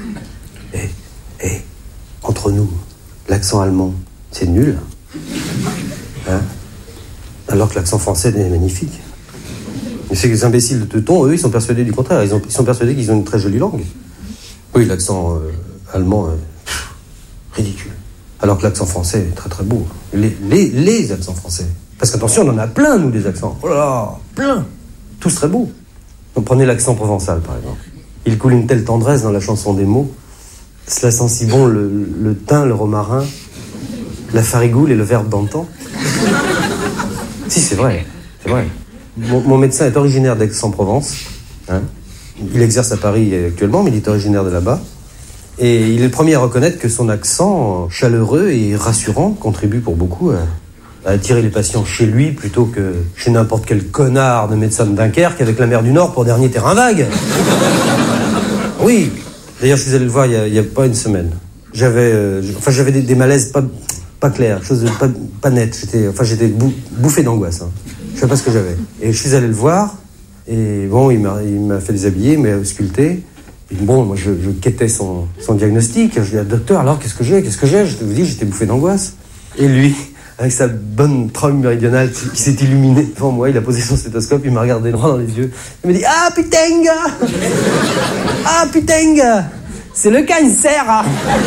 Entre nous, l'accent allemand, c'est nul. Hein? Alors que l'accent français est magnifique. Mais c'est que les imbéciles de Teuton, eux, ils sont persuadés du contraire. Ils sont persuadés qu'ils ont une très jolie langue. Oui, l'accent allemand est ridicule. Alors que l'accent français est très très beau. Les accents français. Parce qu'attention, on en a plein, nous, des accents. Oh là là, plein. Tous très beaux. Donc prenez l'accent provençal, par exemple. Il coule une telle tendresse dans la chanson des mots. Cela sent si bon le thym, le romarin, la farigoule et le verbe d'antan. Si, c'est vrai. C'est vrai. Mon médecin est originaire d'Aix-en-Provence. Hein. Il exerce à Paris actuellement, mais il est originaire de là-bas. Et il est le premier à reconnaître que son accent chaleureux et rassurant contribue pour beaucoup à attirer les patients chez lui plutôt que chez n'importe quel connard de médecin de Dunkerque avec la mer du Nord pour dernier terrain vague. Oui. D'ailleurs, je suis allé le voir il y a pas une semaine. J'avais des malaises pas clairs, choses pas nettes. J'étais bouffé d'angoisse. Hein. Je sais pas ce que j'avais. Et je suis allé le voir. Et bon, il m'a fait déshabiller, il m'a ausculté. Et bon, moi, je quêtais son diagnostic. Je lui ai dit, docteur, alors qu'est-ce que j'ai? Je vous dis, j'étais bouffé d'angoisse. Et lui, avec sa bonne trompe méridionale qui s'est illuminée devant moi, il a posé son stéthoscope, il m'a regardé droit dans les yeux. Il m'a dit, ah putain, gars! Ah putain, gars! C'est le cancer! Hein.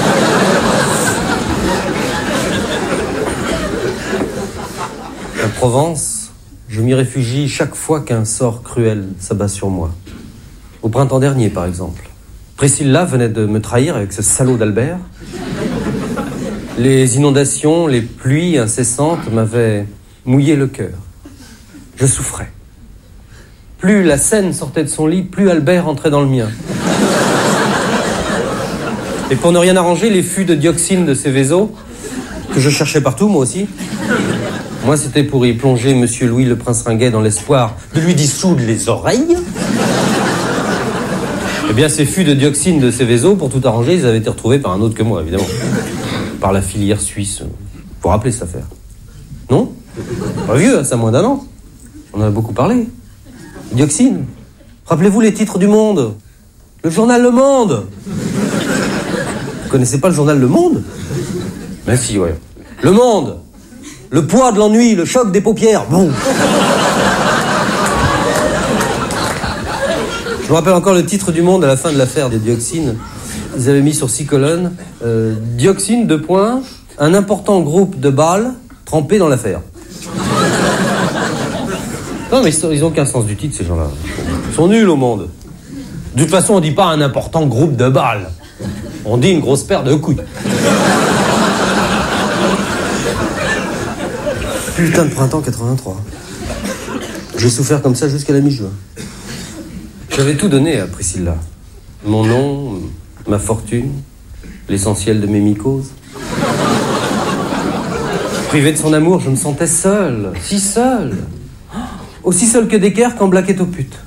En Provence, je m'y réfugie chaque fois qu'un sort cruel s'abat sur moi. Au printemps dernier, par exemple. Priscilla venait de me trahir avec ce salaud d'Albert. Les inondations, les pluies incessantes m'avaient mouillé le cœur. Je souffrais. Plus la Seine sortait de son lit, plus Albert entrait dans le mien. Et pour ne rien arranger, les fûts de dioxine de Céveso, que je cherchais partout, moi aussi. Moi, c'était pour y plonger Monsieur Louis le Prince Ringuet dans l'espoir de lui dissoudre les oreilles. Eh bien, ces fûts de dioxine de Céveso, pour tout arranger, ils avaient été retrouvés par un autre que moi, évidemment. Par la filière suisse. Vous vous rappelez cette affaire? Non? Pas vieux, ça a moins d'1 an. On en a beaucoup parlé. Dioxine. Rappelez-vous les titres du Monde. Le journal Le Monde. Vous connaissez pas le journal Le Monde? Ben si, ouais. Le Monde. Le poids de l'ennui, le choc des paupières. Bon. Je me rappelle encore le titre du Monde à la fin de l'affaire des dioxines. Ils avaient mis sur 6 colonnes dioxine, 2 points, un important groupe de balles trempé dans l'affaire. Non, mais ils n'ont aucun sens du titre, ces gens-là. Ils sont nuls au Monde. De toute façon, on dit pas un important groupe de balles. On dit une grosse paire de couilles. Putain de printemps 83. J'ai souffert comme ça jusqu'à la mi-juin. J'avais tout donné à Priscilla. Mon nom, ma fortune, l'essentiel de mes mycoses. Privé de son amour, je me sentais seul, si seul. Aussi seul que Decker quand Black est aux putes.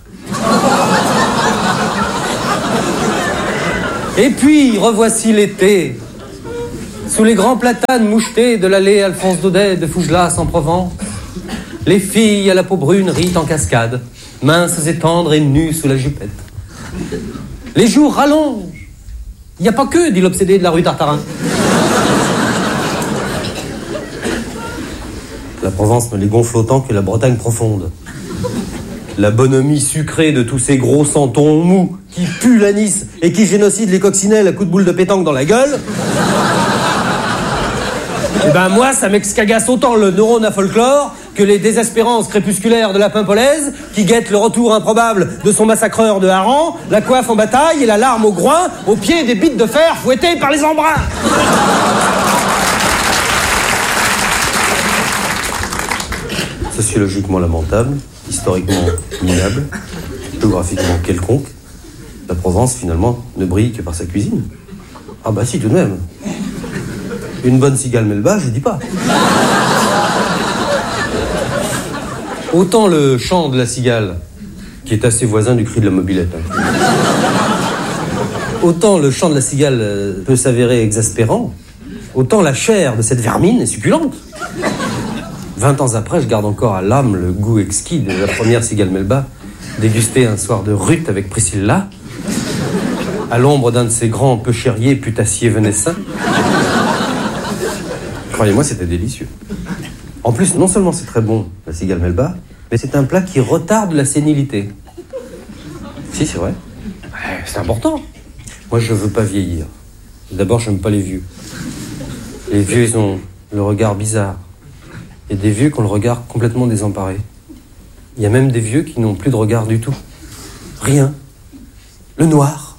Et puis, revoici l'été. Sous les grands platanes mouchetés de l'allée Alphonse Daudet de Fougelas en Provence, les filles à la peau brune rient en cascade, minces et tendres et nues sous la jupette. Les jours rallongent. Il n'y a pas que, dit l'obsédé de la rue Tartarin. La Provence me les gonfle autant que la Bretagne profonde. La bonhomie sucrée de tous ces gros santons mous qui puent l'anis et qui génocident les coccinelles à coups de boule de pétanque dans la gueule. Eh ben moi, ça m'excagasse autant le neurone à folklore que les désespérances crépusculaires de la Pimpolaise qui guette le retour improbable de son massacreur de harengs, la coiffe en bataille et la larme au groin, au pied des bites de fer fouettées par les embruns. Sociologiquement lamentable, historiquement minable, géographiquement quelconque, la Provence, finalement, ne brille que par sa cuisine. Ah bah si, tout de même. Une bonne cigale melba, je dis pas. Autant le chant de la cigale, qui est assez voisin du cri de la mobilette. Autant le chant de la cigale peut s'avérer exaspérant, autant la chair de cette vermine est succulente. 20 ans après, je garde encore à l'âme le goût exquis de la première cigale melba, dégustée un soir de Ruth avec Priscilla, à l'ombre d'un de ces grands peuchériers putassiers venaissins. Croyez-moi, c'était délicieux. En plus, non seulement c'est très bon, la cigale melba, mais c'est un plat qui retarde la sénilité. Si, c'est vrai. Ouais, c'est important. Moi, je veux pas vieillir. D'abord, j'aime pas les vieux. Les vieux, ils ont le regard bizarre. Il y a des vieux qui ont le regard complètement désemparé. Il y a même des vieux qui n'ont plus de regard du tout. Rien. Le noir.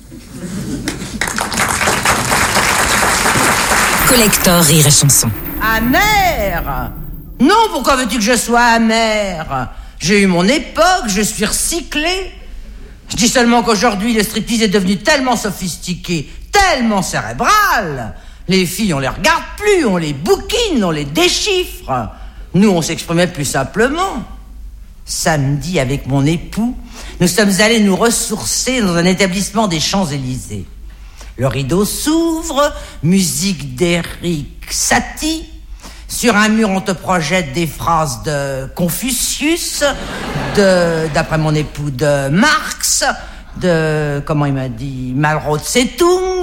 Collector Rire et Chanson.
Amer? Non, pourquoi veux-tu que je sois amer? J'ai eu mon époque, je suis recyclé. Je dis seulement qu'aujourd'hui, le striptease est devenu tellement sophistiqué, tellement cérébral. Les filles, on les regarde plus, on les bouquine, on les déchiffre. Nous, on s'exprimait plus simplement. Samedi, avec mon époux, nous sommes allés nous ressourcer dans un établissement des Champs-Élysées. Le rideau s'ouvre, musique d'Éric Satie. Sur un mur, on te projette des phrases de Confucius, d'après mon époux, de Marx, comment il m'a dit, Mao Tse-tung.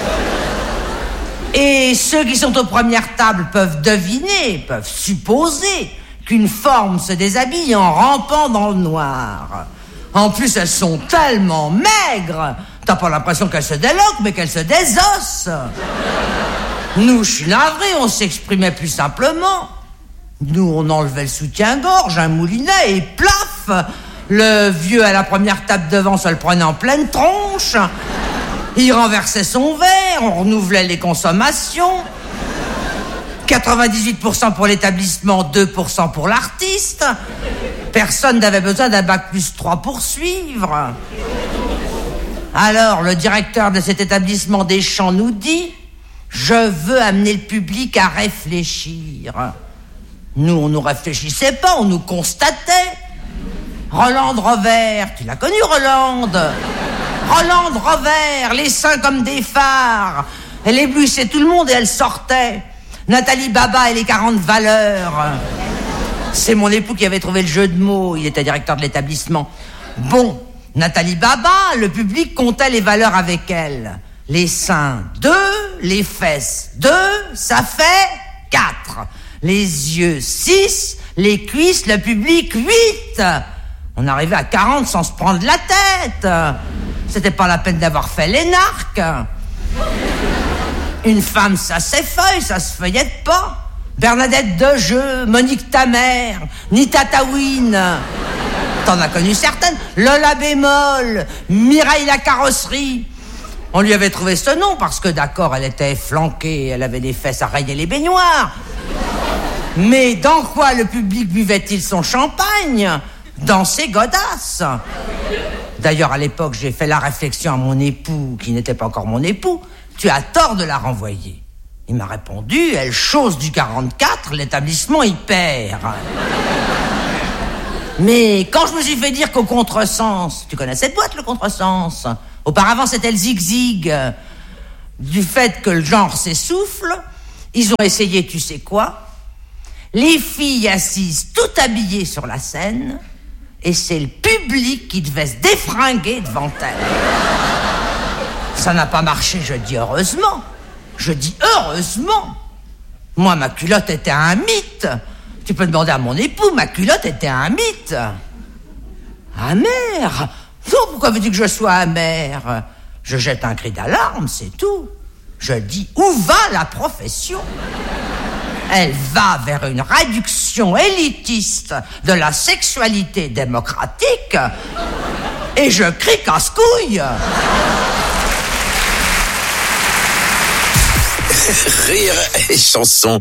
Et ceux qui sont aux premières tables peuvent deviner, peuvent supposer qu'une forme se déshabille en rampant dans le noir. En plus, elles sont tellement maigres, t'as pas l'impression qu'elles se déloquent, mais qu'elles se désossent. Nous, je suis navré, on s'exprimait plus simplement. Nous, on enlevait le soutien-gorge, un moulinet, et plaf, le vieux à la première table devant se le prenait en pleine tronche. Il renversait son verre, on renouvelait les consommations. 98% pour l'établissement, 2% pour l'artiste. Personne n'avait besoin d'un bac+3 pour suivre. Alors, le directeur de cet établissement des Champs nous dit: je veux amener le public à réfléchir. Nous, on nous réfléchissait pas, on nous constatait. Rolande Rovert, tu l'as connu, Rolande? Rolande Rovert, les seins comme des phares. Elle éblouissait tout le monde et elle sortait. Nathalie Baba et les 40 valeurs. C'est mon époux qui avait trouvé le jeu de mots. Il était directeur de l'établissement. Bon, Nathalie Baba, le public comptait les valeurs avec elle. Les seins, 2, les fesses, 2, ça fait 4. Les yeux, 6, les cuisses, le public, 8. On arrivait à 40 sans se prendre la tête. C'était pas la peine d'avoir fait l'énarque. Une femme, ça s'effeuille, ça se feuillette pas. Bernadette Dejeu, Monique Tamer, Nita Tawin. T'en as connu certaines. Lola Bémol, Mireille la carrosserie. On lui avait trouvé ce nom parce que, d'accord, elle était flanquée, elle avait des fesses à rayer les baignoires. Mais dans quoi le public buvait-il son champagne? Dans ses godasses. D'ailleurs, à l'époque, j'ai fait la réflexion à mon époux, qui n'était pas encore mon époux. tu as tort de la renvoyer. Il m'a répondu, elle chose du 44, l'établissement y perd. Mais quand je me suis fait dire qu'au contresens, tu connais cette boîte, le contresens? Auparavant, c'était le zig-zig. Du fait que le genre s'essouffle, ils ont essayé, tu sais quoi? Les filles assises tout habillées sur la scène, et c'est le public qui devait se défringuer devant elles. Ça n'a pas marché, je dis heureusement. Je dis heureusement. Moi, ma culotte était un mythe. Tu peux demander à mon époux, ma culotte était un mythe. Amère? Non, pourquoi veux-tu que je sois amère? Je jette un cri d'alarme, c'est tout. Je dis, où va la profession? Elle va vers une réduction élitiste de la sexualité démocratique. Et je crie casse-couille.
Rire et chanson.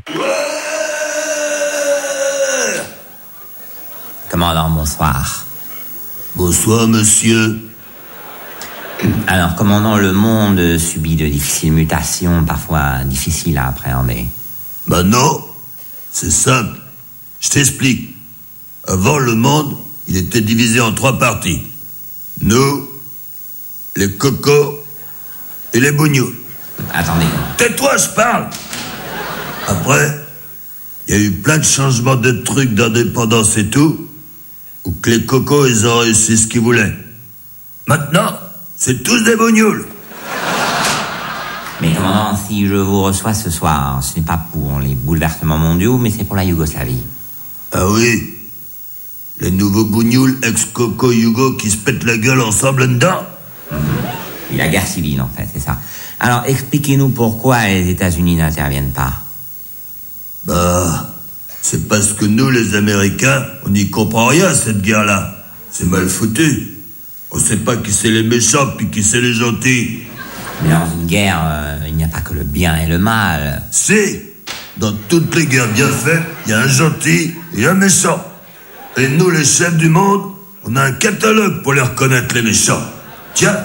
Commandant, bonsoir.
Bonsoir, monsieur.
Alors, commandant, le monde subit de difficiles mutations, parfois difficiles à appréhender.
Ben non, c'est simple. Je t'explique. Avant, le monde, il était divisé en 3 parties. Nous, les cocos et les bougnoules.
Attendez.
Tais-toi, je parle. Après, il y a eu plein de changements de trucs d'indépendance et tout, où que les cocos, ils ont réussi ce qu'ils voulaient. Maintenant, c'est tous des bougnoules.
Mais commandant, si je vous reçois ce soir, ce n'est pas pour les bouleversements mondiaux, mais c'est pour la Yougoslavie.
Ah oui? Les nouveaux bougnoules ex-coco Yougo qui se pètent la gueule ensemble dedans?
Et la guerre civile, en fait, c'est ça. Alors, expliquez-nous pourquoi les États-Unis n'interviennent pas.
Bah, c'est parce que nous, les Américains, on n'y comprend rien à cette guerre-là. C'est mal foutu. On sait pas qui c'est les méchants puis qui c'est les gentils.
Mais dans une guerre, il n'y a pas que le bien et le mal.
Si, dans toutes les guerres bien faites, il y a un gentil et un méchant. Et nous, les chefs du monde, on a un catalogue pour les reconnaître, les méchants. Tiens.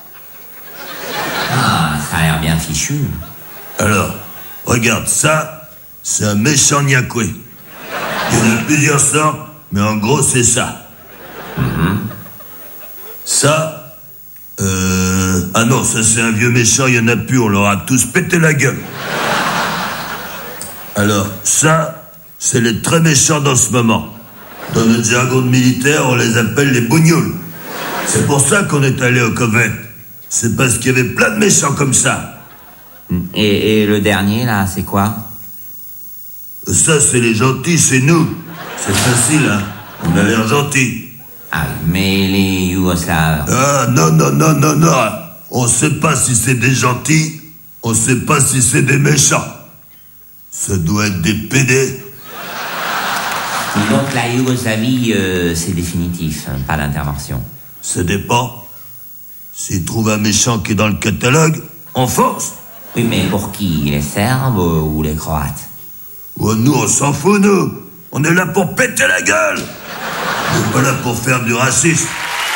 Ah, ça a l'air bien fichu.
Alors, regarde, ça, c'est un méchant niakoué. Il y en a plusieurs sortes, mais en gros, c'est ça. Ça, ah non, ça c'est un vieux méchant, il y en a plus, on leur a tous pété la gueule. Alors, ça, c'est les très méchants dans ce moment. Dans notre jargon de militaire, on les appelle les bougnoules. C'est pour ça qu'on est allé au Koweït. C'est parce qu'il y avait plein de méchants comme ça.
Et le dernier, là, c'est quoi?
Ça, c'est les gentils, c'est nous. C'est facile, hein. On a l'air gentils.
Ah, mais les Yougoslaves...
Ah, non. On sait pas si c'est des gentils, on sait pas si c'est des méchants. Ça doit être des pédés.
Donc la Yougoslavie, c'est définitif, pas d'intervention.
Ça dépend. S'ils trouvent un méchant qui est dans le catalogue, on force.
Oui, mais pour qui? Les Serbes ou les Croates?
Oh, nous, on s'en fout, nous. On est là pour péter la gueule. On n'est pas là pour faire du racisme.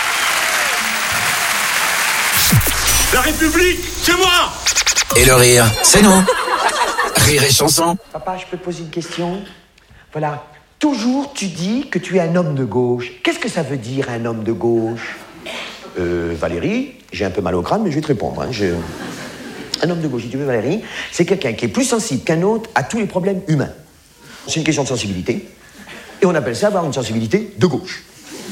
La République, c'est moi. Et le rire, c'est nous. Rire et chanson.
Papa, je peux te poser une question? Voilà. Toujours, tu dis que tu es un homme de gauche. Qu'est-ce que ça veut dire, un homme de gauche? Valérie, j'ai un peu mal au crâne, mais je vais te répondre. Un homme de gauche, si tu veux, Valérie, c'est quelqu'un qui est plus sensible qu'un autre à tous les problèmes humains. C'est une question de sensibilité. Et on appelle ça avoir une sensibilité de gauche.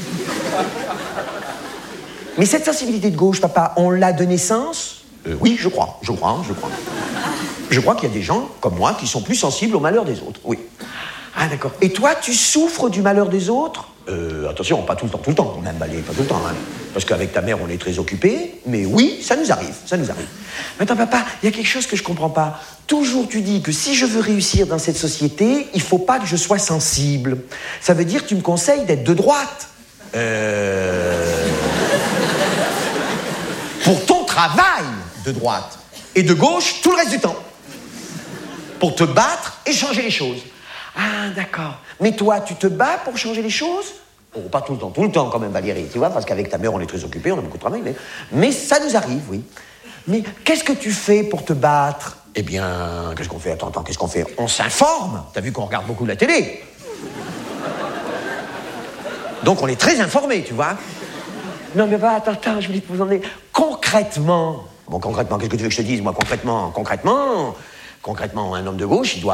Mais cette sensibilité de gauche, papa, on l'a de naissance? Oui, je crois. Je crois qu'il y a des gens, comme moi, qui sont plus sensibles au malheur des autres, oui. Ah, d'accord. Et toi, tu souffres du malheur des autres? Attention, pas tout le temps, quand même, Valérie, pas tout le temps, hein. Parce qu'avec ta mère, on est très occupés, mais oui, ça nous arrive. Maintenant, papa, il y a quelque chose que je comprends pas. Toujours, tu dis que si je veux réussir dans cette société, il faut pas que je sois sensible. Ça veut dire que tu me conseilles d'être de droite. Pour ton travail de droite. Et de gauche, tout le reste du temps. Pour te battre et changer les choses. Ah, d'accord. Mais toi, tu te bats pour changer les choses? Oh, pas tout le temps quand même, Valérie, tu vois, parce qu'avec ta mère, on est très occupés, on a beaucoup de travail, mais ça nous arrive, oui. Mais qu'est-ce que tu fais pour te battre? Eh bien, qu'est-ce qu'on fait? Attends, qu'est-ce qu'on fait? On s'informe. T'as vu qu'on regarde beaucoup la télé. Donc on est très informé, tu vois. Non mais bah, attends, je voulais vous demander concrètement. Bon, concrètement, qu'est-ce que tu veux que je te dise, moi, concrètement, un homme de gauche, il doit